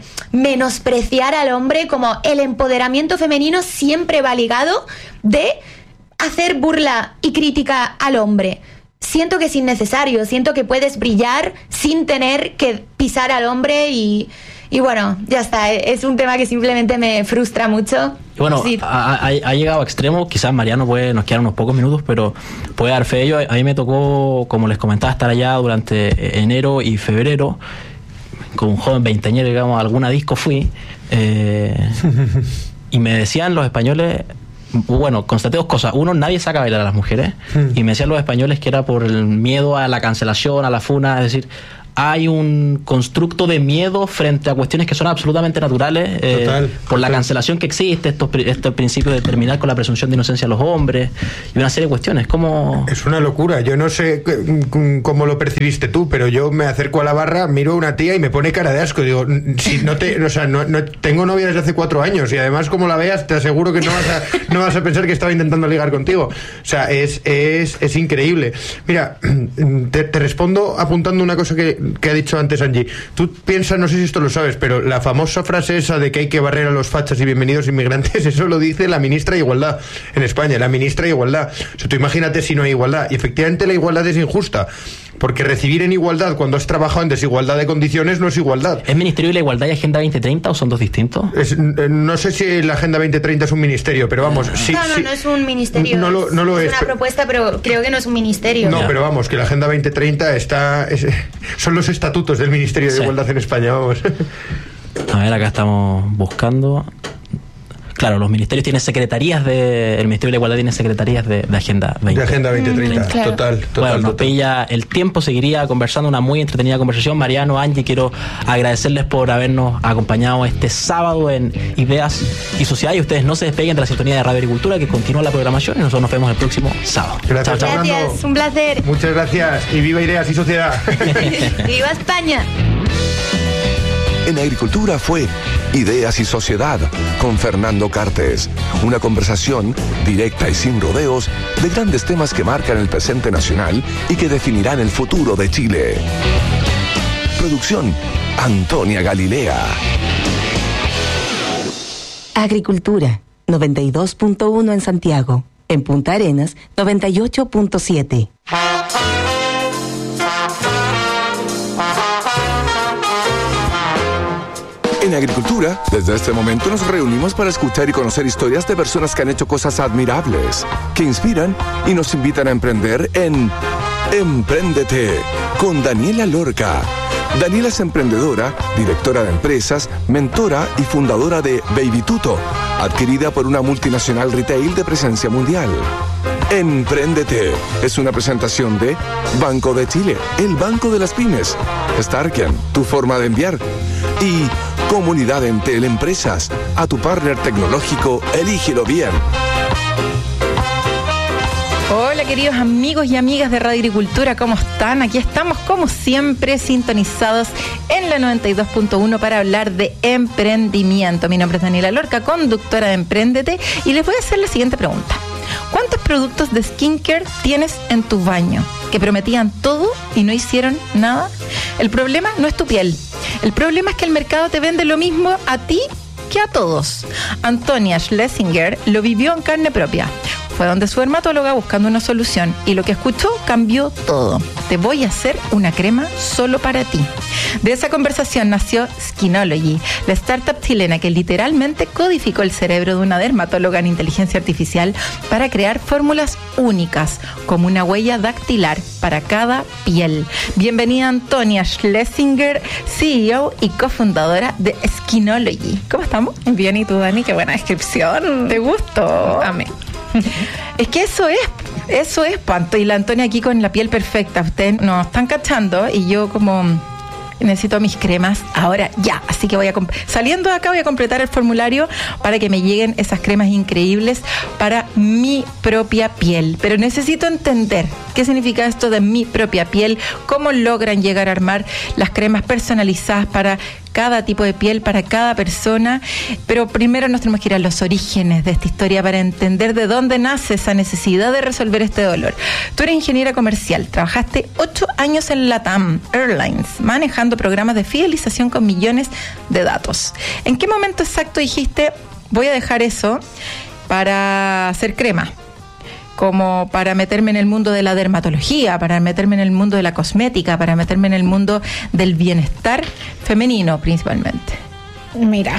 menospreciar al hombre, como el empoderamiento femenino siempre va ligado de hacer burla y crítica al hombre. Siento que es innecesario, siento que puedes brillar sin tener que pisar al hombre y bueno, ya está, es un tema que simplemente me frustra mucho. Bueno, sí. ha llegado a extremo, quizás Mariano nos quedan unos pocos minutos, pero puede dar fe de ello. A mí me tocó, como les comentaba, estar allá durante enero y febrero, con un joven veinteañero, digamos, a alguna disco fui, y me decían los españoles... Bueno, constaté dos cosas. Uno, nadie saca a bailar a las mujeres. Y me decían los españoles que era por el miedo a la cancelación, a la funa. Es decir, hay un constructo de miedo frente a cuestiones que son absolutamente naturales, por la cancelación que existe, estos principios de terminar con la presunción de inocencia de los hombres y una serie de cuestiones. Es una locura. Yo no sé cómo lo percibiste tú, pero yo me acerco a la barra, miro a una tía y me pone cara de asco. Digo, si no tengo novia desde hace 4 años y además como la veas te aseguro que no vas a pensar que estaba intentando ligar contigo. O sea, es increíble. Mira, te respondo apuntando una cosa que ha dicho antes Angie. Tú piensas, no sé si esto lo sabes, pero la famosa frase esa de que hay que barrer a los fachas y bienvenidos inmigrantes, eso lo dice la ministra de Igualdad en España, la ministra de Igualdad. O sea, tú imagínate si no hay igualdad. Y efectivamente la igualdad es injusta, porque recibir en igualdad cuando has trabajado en desigualdad de condiciones no es igualdad. ¿Es Ministerio de la Igualdad y Agenda 2030 o son dos distintos? No sé si la Agenda 2030 es un ministerio, pero vamos... No es un ministerio, no lo es. Es una propuesta, pero creo que no es un ministerio. No, pero vamos, que la Agenda 2030 son los estatutos del Ministerio de Igualdad en España, vamos. A ver, acá estamos buscando... Claro, los ministerios tienen secretarías el Ministerio de la Igualdad tiene secretarías de Agenda 2030. De Agenda 2030, claro. Total. Bueno, nos pilla el tiempo, seguiría conversando, una muy entretenida conversación. Mariano, Angie, quiero agradecerles por habernos acompañado este sábado en Ideas y Sociedad, y ustedes no se despeguen de la sintonía de Radio Agricultura, que continúa la programación, y nosotros nos vemos el próximo sábado. Gracias, chao. Gracias, un placer. Muchas gracias, y viva Ideas y Sociedad. ¡Viva España! En Agricultura fue Ideas y Sociedad con Fernando Cartes. Una conversación directa y sin rodeos de grandes temas que marcan el presente nacional y que definirán el futuro de Chile. Producción, Antonia Galilea. Agricultura, 92.1 en Santiago. En Punta Arenas, 98.7. En Agricultura, desde este momento nos reunimos para escuchar y conocer historias de personas que han hecho cosas admirables, que inspiran y nos invitan a emprender en Empréndete, con Daniela Lorca. Daniela es emprendedora, directora de empresas, mentora y fundadora de Baby Tuto, adquirida por una multinacional retail de presencia mundial. Empréndete es una presentación de Banco de Chile, el banco de las pymes, Starken, tu forma de enviar, y Comunidad Entel Empresas, a tu partner tecnológico, elígelo bien. Hola queridos amigos y amigas de Radio Agricultura, ¿cómo están? Aquí estamos como siempre sintonizados en la 92.1 para hablar de emprendimiento. Mi nombre es Daniela Lorca, conductora de Empréndete, y les voy a hacer la siguiente pregunta. ¿Cuántos productos de skincare tienes en tu baño que prometían todo y no hicieron nada? El problema no es tu piel. El problema es que el mercado te vende lo mismo a ti que a todos. Antonia Schlesinger lo vivió en carne propia. Fue donde su dermatóloga buscando una solución y lo que escuchó cambió todo. Te voy a hacer una crema solo para ti. De esa conversación nació Skinology, la startup chilena que literalmente codificó el cerebro de una dermatóloga en inteligencia artificial para crear fórmulas únicas, como una huella dactilar para cada piel. Bienvenida Antonia Schlesinger, CEO y cofundadora de Skinology. ¿Cómo estamos? Bien, ¿y tú, Dani? Qué buena descripción. ¿Te gustó? Amé. Es que eso es, Panto, y la Antonia aquí con la piel perfecta. Ustedes nos están cachando y yo como necesito mis cremas ahora ya, así que saliendo de acá voy a completar el formulario para que me lleguen esas cremas increíbles para mi propia piel. Pero necesito entender qué significa esto de mi propia piel, cómo logran llegar a armar las cremas personalizadas para cada tipo de piel, para cada persona. Pero primero nos tenemos que ir a los orígenes de esta historia para entender de dónde nace esa necesidad de resolver este dolor. Tú eres ingeniera comercial, trabajaste 8 años en LATAM Airlines, manejando programas de fidelización con millones de datos. ¿En qué momento exacto dijiste, voy a dejar eso para hacer crema? como para meterme en el mundo de la dermatología, para meterme en el mundo de la cosmética, para meterme en el mundo del bienestar femenino principalmente? Mira,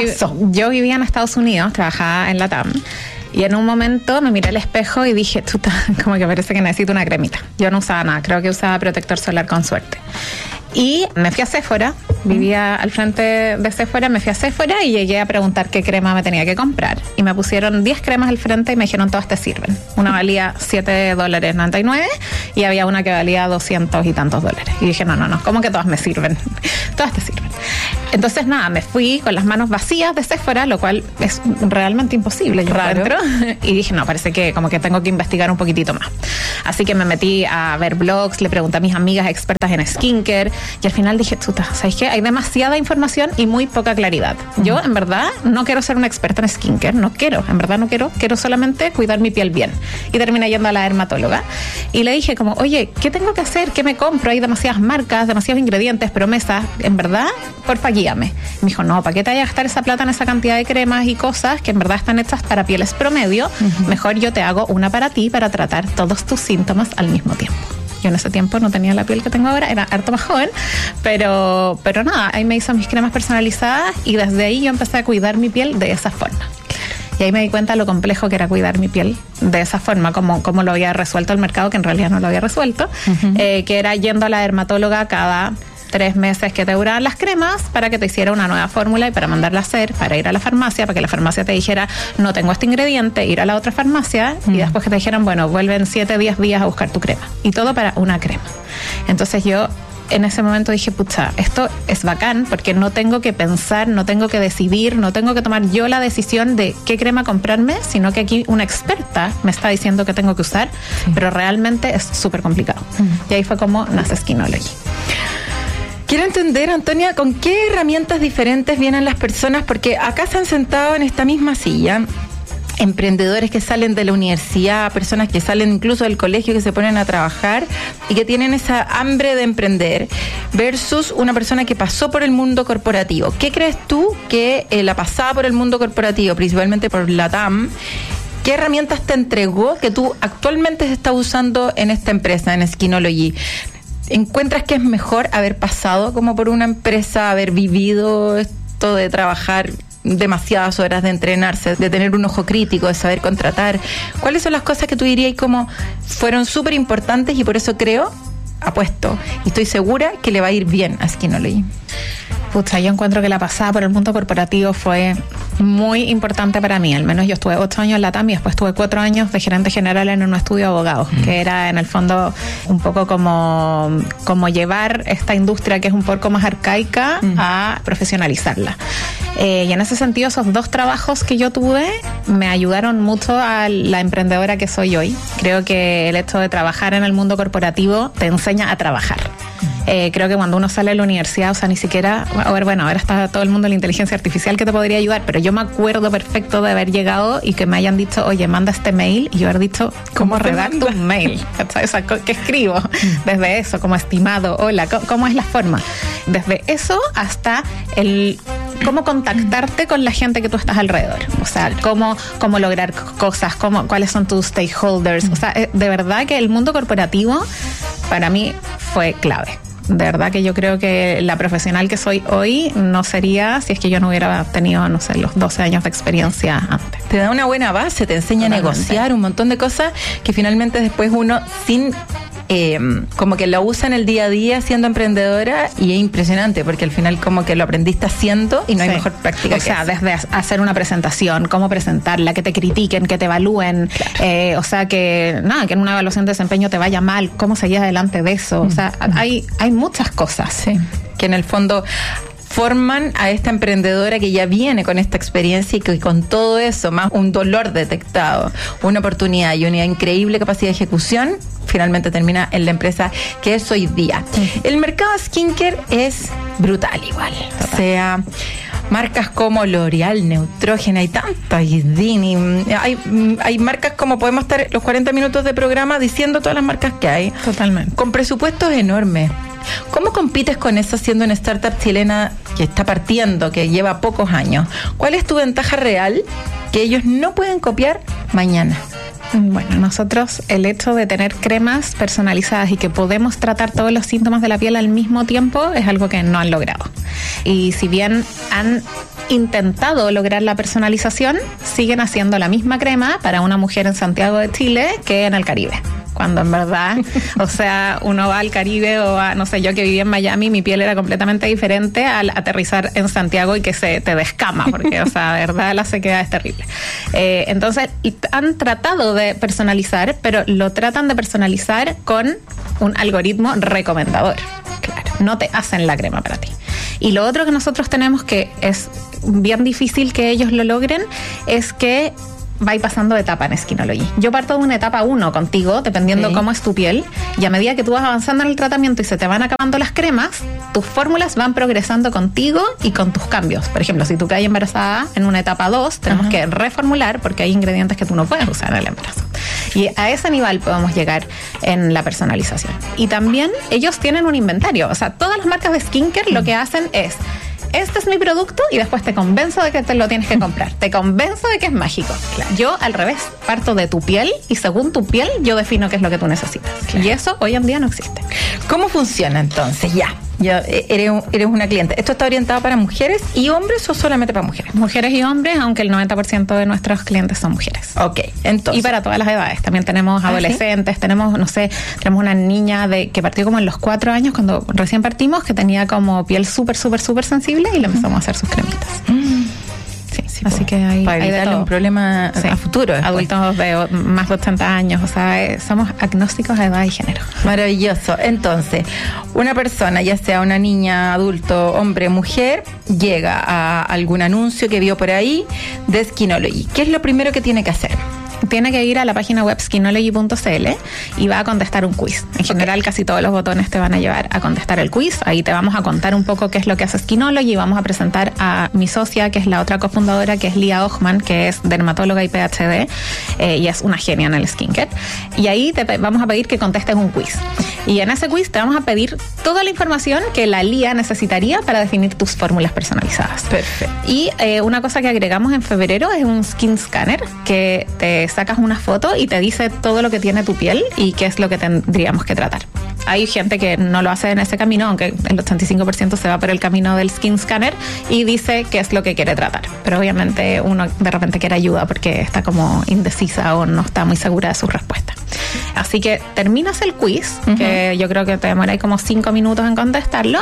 yo vivía en Estados Unidos, trabajaba en la TAM, y en un momento me miré al espejo y dije, chuta, como que parece que necesito una cremita. Yo no usaba nada, creo que usaba protector solar con suerte. Y me fui a Sephora, vivía al frente de Sephora, me fui a Sephora y llegué a preguntar qué crema me tenía que comprar. Y me pusieron 10 cremas al frente y me dijeron, todas te sirven. Una valía $7.99 y había una que valía 200 y tantos dólares. Y dije, no, ¿cómo que todas me sirven? Todas te sirven. Entonces, nada, me fui con las manos vacías de Sephora, lo cual es realmente imposible, yo encuentro. Y dije, no, parece que como que tengo que investigar un poquitito más. Así que me metí a ver blogs, le pregunté a mis amigas expertas en skincare, y al final dije, chuta, ¿sabes qué? Hay demasiada información y muy poca claridad. Yo, en verdad, no quiero ser una experta en skincare, quiero solamente cuidar mi piel bien. Y terminé yendo a la dermatóloga y le dije como, oye, ¿qué tengo que hacer? ¿Qué me compro? Hay demasiadas marcas, demasiados ingredientes, promesas, en verdad, porfa, guíame. Me dijo, no, ¿para qué te vayas a gastar esa plata en esa cantidad de cremas y cosas que en verdad están hechas para pieles promedio? Mejor yo te hago una para ti para tratar todos tus síntomas al mismo tiempo. Yo en ese tiempo no tenía la piel que tengo ahora, era harto más joven, pero nada, ahí me hizo mis cremas personalizadas y desde ahí yo empecé a cuidar mi piel de esa forma. Y ahí me di cuenta lo complejo que era cuidar mi piel de esa forma, como lo había resuelto el mercado, que en realidad no lo había resuelto, que era yendo a la dermatóloga cada 3 meses que te duraban las cremas para que te hiciera una nueva fórmula y para mandarla a hacer, para ir a la farmacia, para que la farmacia te dijera, no tengo este ingrediente, ir a la otra farmacia y después que te dijeran, bueno, vuelven 7, 10 días a buscar tu crema. Y todo para una crema. Entonces yo en ese momento dije, pucha, esto es bacán porque no tengo que pensar, no tengo que decidir, no tengo que tomar yo la decisión de qué crema comprarme, sino que aquí una experta me está diciendo qué tengo que usar, pero realmente es súper complicado. Y ahí fue como nace Skinology. Quiero entender, Antonia, con qué herramientas diferentes vienen las personas, porque acá se han sentado en esta misma silla emprendedores que salen de la universidad, personas que salen incluso del colegio, que se ponen a trabajar y que tienen esa hambre de emprender, versus una persona que pasó por el mundo corporativo. ¿Qué crees tú que la pasada por el mundo corporativo, principalmente por la TAM, qué herramientas te entregó que tú actualmente estás usando en esta empresa, en Skinology? ¿Encuentras que es mejor haber pasado como por una empresa, haber vivido esto de trabajar demasiadas horas, de entrenarse, de tener un ojo crítico, de saber contratar? ¿Cuáles son las cosas que tú dirías como fueron súper importantes y por eso apuesto y estoy segura que le va a ir bien a Skinology? Pucha, yo encuentro que la pasada por el mundo corporativo fue muy importante para mí. Al menos yo estuve 8 años en la TAM y después estuve 4 años de gerente general en un estudio de abogados, que era en el fondo un poco como llevar esta industria que es un poco más arcaica a profesionalizarla. Y en ese sentido, esos 2 trabajos que yo tuve me ayudaron mucho a la emprendedora que soy hoy. Creo que el hecho de trabajar en el mundo corporativo te enseña a trabajar. Creo que cuando uno sale de la universidad, o sea, ni siquiera, ahora está todo el mundo de la inteligencia artificial que te podría ayudar, pero yo me acuerdo perfecto de haber llegado y que me hayan dicho, oye, manda este mail, y yo haber dicho, ¿cómo redacto un mail? O sea, ¿qué escribo? Desde eso, como estimado, hola, ¿cómo es la forma? Desde eso hasta cómo contactarte con la gente que tú estás alrededor. O sea, cómo lograr cosas, cuáles son tus stakeholders. O sea, de verdad que el mundo corporativo para mí fue clave. De verdad que yo creo que la profesional que soy hoy no sería si es que yo no hubiera tenido, no sé, los 12 años de experiencia antes. Te da una buena base, te enseña a negociar un montón de cosas que finalmente después uno como que lo usa en el día a día siendo emprendedora, y es impresionante porque al final como que lo aprendiste haciendo y no hay mejor práctica. O sea, desde hacer una presentación, cómo presentarla, que te critiquen, que te evalúen, o sea, que en una evaluación de desempeño te vaya mal, cómo seguir adelante de eso. O sea, hay muchas cosas. Que en el fondo forman a esta emprendedora que ya viene con esta experiencia y que con todo eso, más un dolor detectado, una oportunidad y una increíble capacidad de ejecución, finalmente termina en la empresa que es hoy día. El mercado skincare es brutal igual. O sea, marcas como L'Oreal, Neutrogena, hay tantas, Dini, hay marcas como podemos estar los 40 minutos de programa diciendo todas las marcas que hay. Totalmente. Con presupuestos enormes. ¿Cómo compites con eso siendo una startup chilena que está partiendo, que lleva pocos años? ¿Cuál es tu ventaja real que ellos no pueden copiar mañana? Bueno, nosotros el hecho de tener cremas personalizadas y que podemos tratar todos los síntomas de la piel al mismo tiempo es algo que no han logrado. Y si bien han intentado lograr la personalización, siguen haciendo la misma crema para una mujer en Santiago de Chile que en el Caribe. Cuando en verdad, o sea, uno va al Caribe o a, no sé, yo que viví en Miami, mi piel era completamente diferente al aterrizar en Santiago y que se te descama, porque, o sea, de verdad la sequedad es terrible. Entonces, han tratado de personalizar, pero lo tratan de personalizar con un algoritmo recomendador. Claro, no te hacen la crema para ti. Y lo otro que nosotros tenemos, que es bien difícil que ellos lo logren, es que va pasando de etapa en Skinology. Yo parto de una etapa 1 contigo, dependiendo cómo es tu piel, y a medida que tú vas avanzando en el tratamiento y se te van acabando las cremas, tus fórmulas van progresando contigo y con tus cambios. Por ejemplo, si tú caes embarazada en una etapa 2, tenemos que reformular porque hay ingredientes que tú no puedes usar en el embarazo. Y a ese nivel podemos llegar en la personalización. Y también ellos tienen un inventario. O sea, todas las marcas de skincare lo que hacen es: este es mi producto, y después te convenzo de que te lo tienes que comprar. Te convenzo de que es mágico. Claro. Yo, al revés, parto de tu piel y según tu piel yo defino qué es lo que tú necesitas. Claro. Y eso hoy en día no existe. ¿Cómo funciona entonces? Ya eres una cliente. ¿Esto está orientado para mujeres y hombres o solamente para mujeres? Mujeres y hombres, aunque el 90% de nuestros clientes son mujeres. Ok, entonces. Y para todas las edades. También tenemos adolescentes, ¿sí? Tenemos una niña que partió como en los 4 años, cuando recién partimos, que tenía como piel súper sensible, y le empezamos a hacer sus cremitas. Sí, así que hay para darle un problema a futuro. Adultos de más de 80 años, o sea, somos agnósticos de edad y género. Maravilloso. Entonces, una persona, ya sea una niña, adulto, hombre, mujer, llega a algún anuncio que vio por ahí de Skinology. ¿Qué es lo primero que tiene que hacer? Tiene que ir a la página web skinology.cl y va a contestar un quiz. En general, casi todos los botones te van a llevar a contestar el quiz. Ahí te vamos a contar un poco qué es lo que hace Skinology, y vamos a presentar a mi socia, que es la otra cofundadora, que es Lía Ochman, que es dermatóloga y PhD, y es una genia en el skincare. Y ahí te vamos a pedir que contestes un quiz. Y en ese quiz te vamos a pedir toda la información que la Lía necesitaría para definir tus fórmulas personalizadas. Perfecto. Y una cosa que agregamos en febrero es un skin scanner, que te sacas una foto y te dice todo lo que tiene tu piel y qué es lo que tendríamos que tratar. Hay gente que no lo hace en ese camino, aunque el 85% se va por el camino del skin scanner y dice qué es lo que quiere tratar. Pero obviamente uno de repente quiere ayuda porque está como indecisa o no está muy segura de su respuesta. Así que terminas el quiz, que yo creo que te demoráis como 5 minutos en contestarlo,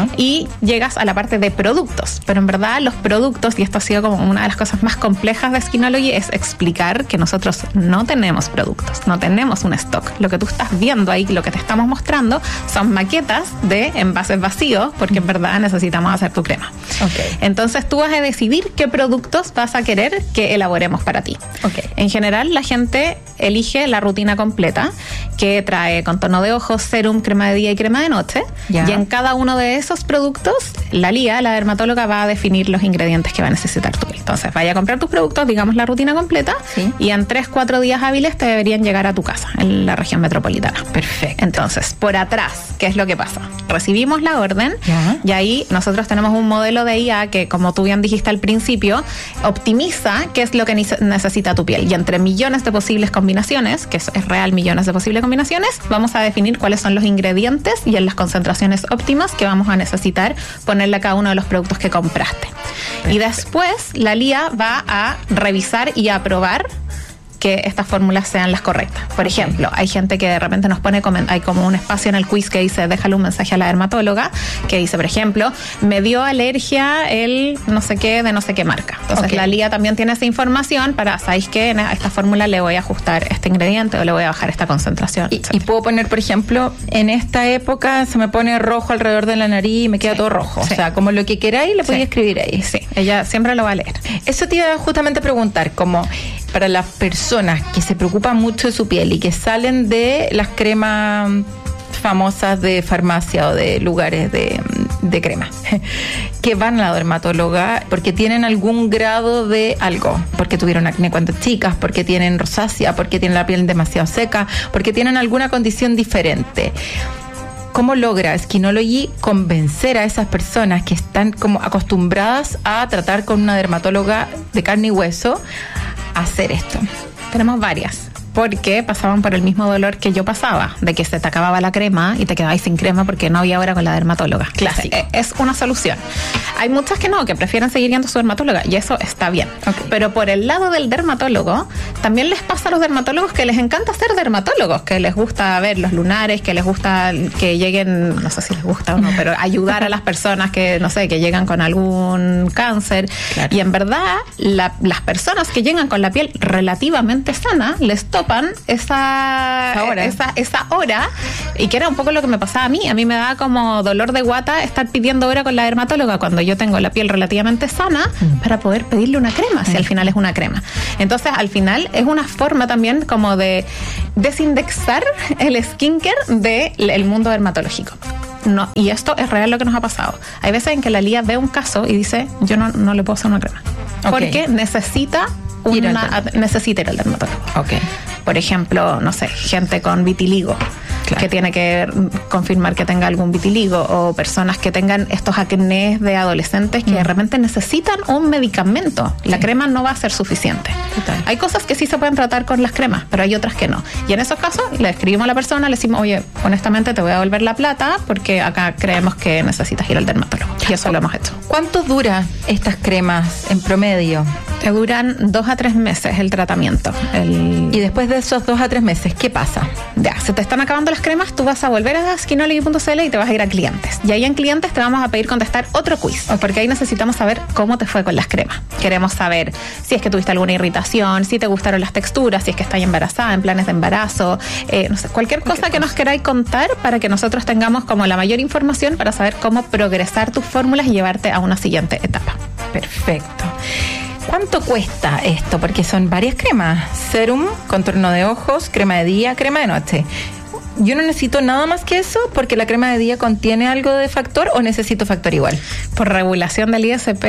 y llegas a la parte de productos. Pero en verdad los productos, y esto ha sido como una de las cosas más complejas de Skinology, es explicar que nosotros no tenemos productos, no tenemos un stock. Lo que tú estás viendo ahí, lo que te estamos mostrando, son maquetas de envases vacíos, porque en verdad necesitamos hacer tu crema. Entonces tú vas a decidir qué productos vas a querer que elaboremos para ti. En general, la gente elige la rutina completa, que trae contorno de ojos, serum, crema de día y crema de noche. Y en cada uno de esos productos, la Lía, la dermatóloga, va a definir los ingredientes que va a necesitar tú. Entonces, vaya a comprar tus productos, digamos la rutina completa, y en 3-4 días hábiles te deberían llegar a tu casa, en la región metropolitana. Perfecto. Entonces, por atrás, ¿qué es lo que pasa? Recibimos la orden, y ahí nosotros tenemos un modelo de IA que, como tú bien dijiste al principio, optimiza qué es lo que necesita tu piel. Y entre millones de posibles combinaciones, que es real, millones de posibles combinaciones, vamos a definir cuáles son los ingredientes y en las concentraciones óptimas que vamos a necesitar ponerle a cada uno de los productos que compraste. Y después la Lía va a revisar y a aprobar que estas fórmulas sean las correctas. Por ejemplo, hay gente que de repente nos pone, hay como un espacio en el quiz que dice, déjale un mensaje a la dermatóloga, que dice, por ejemplo, me dio alergia el no sé qué de no sé qué marca. Entonces la Lía también tiene esa información para, ¿sabéis qué? A esta fórmula le voy a ajustar este ingrediente o le voy a bajar esta concentración. Y puedo poner, por ejemplo, en esta época se me pone rojo alrededor de la nariz y me queda todo rojo. O sea, como lo que queráis, le podéis escribir ahí. Sí, ella siempre lo va a leer. Eso te iba justamente a preguntar, como para las personas que se preocupan mucho de su piel y que salen de las cremas famosas de farmacia o de lugares de crema, que van a la dermatóloga porque tienen algún grado de algo, porque tuvieron acné cuando chicas, porque tienen rosácea, porque tienen la piel demasiado seca, porque tienen alguna condición diferente. ¿Cómo logra Skinology convencer a esas personas que están como acostumbradas a tratar con una dermatóloga de carne y hueso a hacer esto? Tenemos varias. porque pasaban por el mismo dolor que yo pasaba, de que se te acababa la crema y te quedabas sin crema porque no había hora con la dermatóloga. Clásico. Es una solución. Hay muchas que no, que prefieren seguir yendo a su dermatóloga, y eso está bien. Okay. Pero por el lado del dermatólogo, también les pasa a los dermatólogos que les encanta ser dermatólogos, que les gusta ver los lunares, que les gusta que lleguen, no sé si les gusta o no, pero ayudar a las personas que, no sé, que llegan con algún cáncer. Claro. Y en verdad, las personas que llegan con la piel relativamente sana, les topan esa hora, y que era un poco lo que me pasaba a mí. A mí me daba como dolor de guata estar pidiendo hora con la dermatóloga cuando yo tengo la piel relativamente sana para poder pedirle una crema, si al final es una crema. Entonces, al final es una forma también como de desindexar el skincare del mundo dermatológico. No, y esto es real lo que nos ha pasado. Hay veces en que la Lía ve un caso y dice, yo no le puedo hacer una crema. Okay. Porque necesita ir al dermatólogo. Okay. Por ejemplo, no sé, gente con vitiligo. Claro. Que tiene que confirmar que tenga algún vitiligo, o personas que tengan estos acnés de adolescentes que de repente necesitan un medicamento. La crema no va a ser suficiente. Total. Hay cosas que sí se pueden tratar con las cremas, pero hay otras que no. Y en esos casos le escribimos a la persona, le decimos, oye, honestamente te voy a devolver la plata porque acá creemos que necesitas ir al dermatólogo. Y eso lo hemos hecho. ¿Cuánto duran estas cremas en promedio? Te duran 2 a 3 meses el tratamiento. Y después de esos 2 a 3 meses, ¿qué pasa? Ya, se te están acabando las cremas, tú vas a volver a Skinology.cl y te vas a ir a clientes. Y ahí en clientes te vamos a pedir contestar otro quiz, porque ahí necesitamos saber cómo te fue con las cremas. Queremos saber si es que tuviste alguna irritación, si te gustaron las texturas, si es que estás embarazada, en planes de embarazo, no sé, cualquier cosa que nos queráis contar para que nosotros tengamos como la mayor información para saber cómo progresar tus fórmulas y llevarte a una siguiente etapa. Perfecto. ¿Cuánto cuesta esto? Porque son varias cremas. Serum, contorno de ojos, crema de día, crema de noche. ¿Yo no necesito nada más que eso porque la crema de día contiene algo de factor, o necesito factor igual? Por regulación del ISP,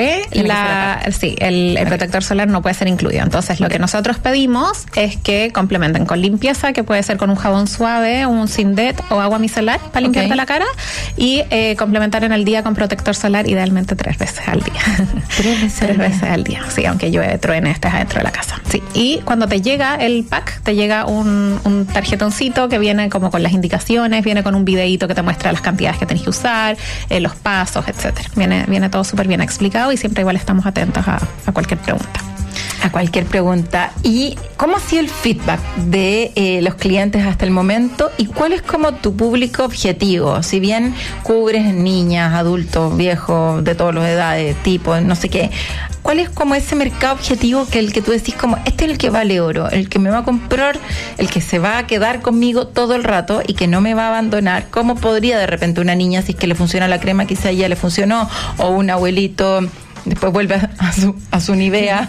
el protector solar no puede ser incluido. Entonces, lo que nosotros pedimos es que complementen con limpieza, que puede ser con un jabón suave, un Sindet o agua micelar para limpiarte la cara, y complementar en el día con protector solar, idealmente 3 veces al día. 3 veces al día, sí, aunque llueve, truene, estés adentro de la casa. Sí. Y cuando te llega el pack, te llega un tarjetoncito que viene como con las indicaciones, viene con un videíto que te muestra las cantidades que tenés que usar, los pasos, etcétera. Viene todo súper bien explicado, y siempre igual estamos atentos a cualquier pregunta. A cualquier pregunta. ¿Y cómo ha sido el feedback de los clientes hasta el momento? ¿Y cuál es como tu público objetivo? Si bien cubres niñas, adultos, viejos, de todas las edades, tipos, no sé qué, ¿cuál es como ese mercado objetivo que el que tú decís como, este es el que vale oro, el que me va a comprar, el que se va a quedar conmigo todo el rato y que no me va a abandonar? ¿Cómo podría de repente una niña, si es que le funciona la crema, quizá ya le funcionó, o un abuelito después vuelve a su Nivea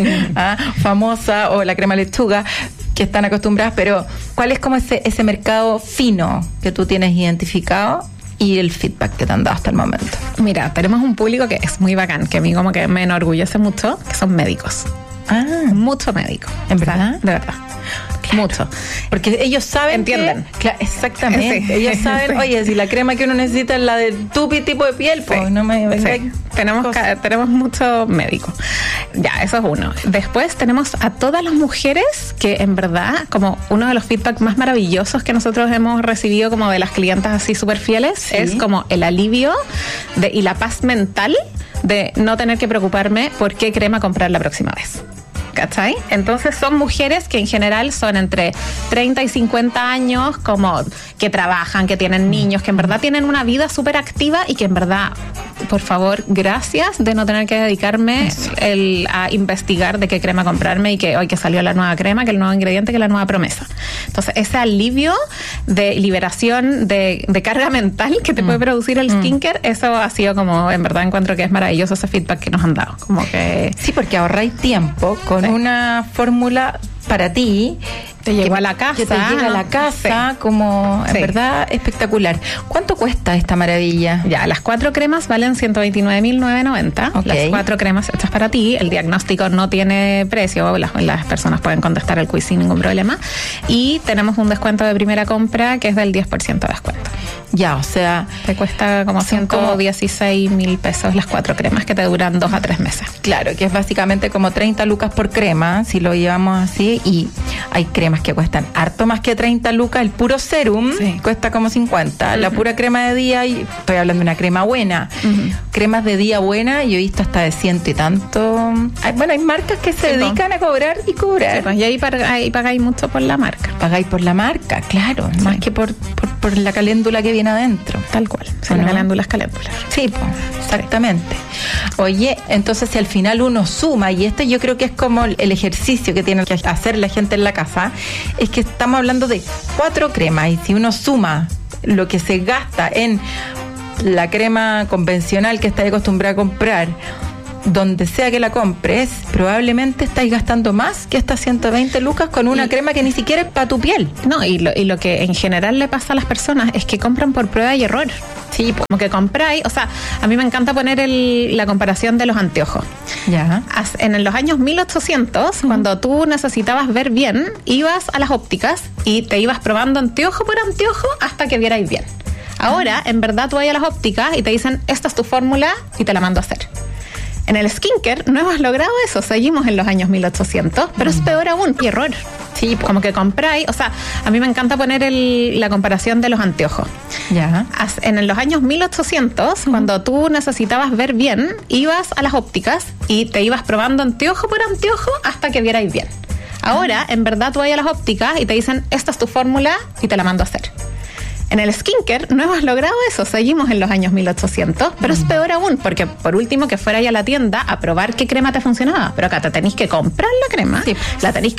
famosa, o la crema lechuga, que están acostumbradas? Pero ¿cuál es como ese mercado fino que tú tienes identificado y el feedback que te han dado hasta el momento? Mira, tenemos un público que es muy bacán, que a mí como que me enorgullece mucho, que son médicos. Mucho médico. ¿En verdad? De verdad. Claro. Mucho. Porque ellos saben. Entienden. Exactamente. Sí. Ellos saben, oye, si la crema que uno necesita es la de tu tipo de piel, pues no me venga. Sí. Tenemos muchos médicos. Ya, eso es uno. Después tenemos a todas las mujeres que en verdad, como uno de los feedback más maravillosos que nosotros hemos recibido como de las clientas así súper fieles, es como el alivio y la paz mental de no tener que preocuparme por qué crema comprar la próxima vez. ¿Cachai? Entonces son mujeres que en general son entre 30 y 50 años, como que trabajan, que tienen niños, que en verdad tienen una vida súper activa, y que en verdad, por favor, gracias de no tener que dedicarme a investigar de qué crema comprarme, y que hoy que salió la nueva crema, que el nuevo ingrediente, que la nueva promesa. Entonces ese alivio de liberación de carga mental que te puede producir el skincare, eso ha sido como, en verdad encuentro que es maravilloso ese feedback que nos han dado. Como que sí, porque ahorráis tiempo con una fórmula para ti, te llegó a la casa, que te llega a la casa, como en verdad espectacular. ¿Cuánto cuesta esta maravilla? Ya, las 4 cremas valen 129.990. Las 4 cremas hechas para ti. El diagnóstico no tiene precio, las personas pueden contestar el quiz sin ningún problema, y tenemos un descuento de primera compra que es del 10% de descuento. Ya, o sea, te cuesta como 116.000 pesos las 4 cremas que te duran 2 a 3 meses. Claro, que es básicamente como 30 lucas por crema, si lo llevamos así, y hay cremas que cuestan harto más que 30 lucas. El puro serum cuesta como 50. La pura crema de día, y estoy hablando de una crema buena. Cremas de día buena, yo he visto hasta de 100 y tanto. Hay marcas que se dedican a cobrar y cobrar. Sí, pues, y ahí pagáis mucho por la marca. Pagáis por la marca, claro, más que por la caléndula que viene adentro. Tal cual. La caléndula es caléndula. Sí, pues, exactamente. Oye, entonces si al final uno suma, y este yo creo que es como el ejercicio que tiene que hacer la gente en la casa, es que estamos hablando de 4 cremas, y si uno suma lo que se gasta en la crema convencional que estáis acostumbrado a comprar, donde sea que la compres, probablemente estáis gastando más que estas 120 lucas con una crema que ni siquiera es para tu piel. No, y lo que en general le pasa a las personas es que compran por prueba y error. Sí, como que compráis, o sea, a mí me encanta poner la comparación de los anteojos. Ya. En los años 1800, cuando tú necesitabas ver bien, ibas a las ópticas y te ibas probando anteojo por anteojo hasta que vierais bien. Ahora, en verdad, tú vas a las ópticas y te dicen, esta es tu fórmula y te la mando a hacer. En el skincare no hemos logrado eso, seguimos en los años 1800, pero es peor aún, y error. Sí, como que compráis, o sea, a mí me encanta poner la comparación de los anteojos. Ya. En los años 1800, cuando tú necesitabas ver bien, ibas a las ópticas y te ibas probando anteojo por anteojo hasta que vierais bien. Ahora, en verdad, tú vas a las ópticas y te dicen, esta es tu fórmula y te la mando a hacer. En el skincare no hemos logrado eso, seguimos en los años 1800, pero es peor aún, porque por último que fuera ya a la tienda a probar qué crema te funcionaba, pero acá te tenéis que comprar la crema, la tenéis que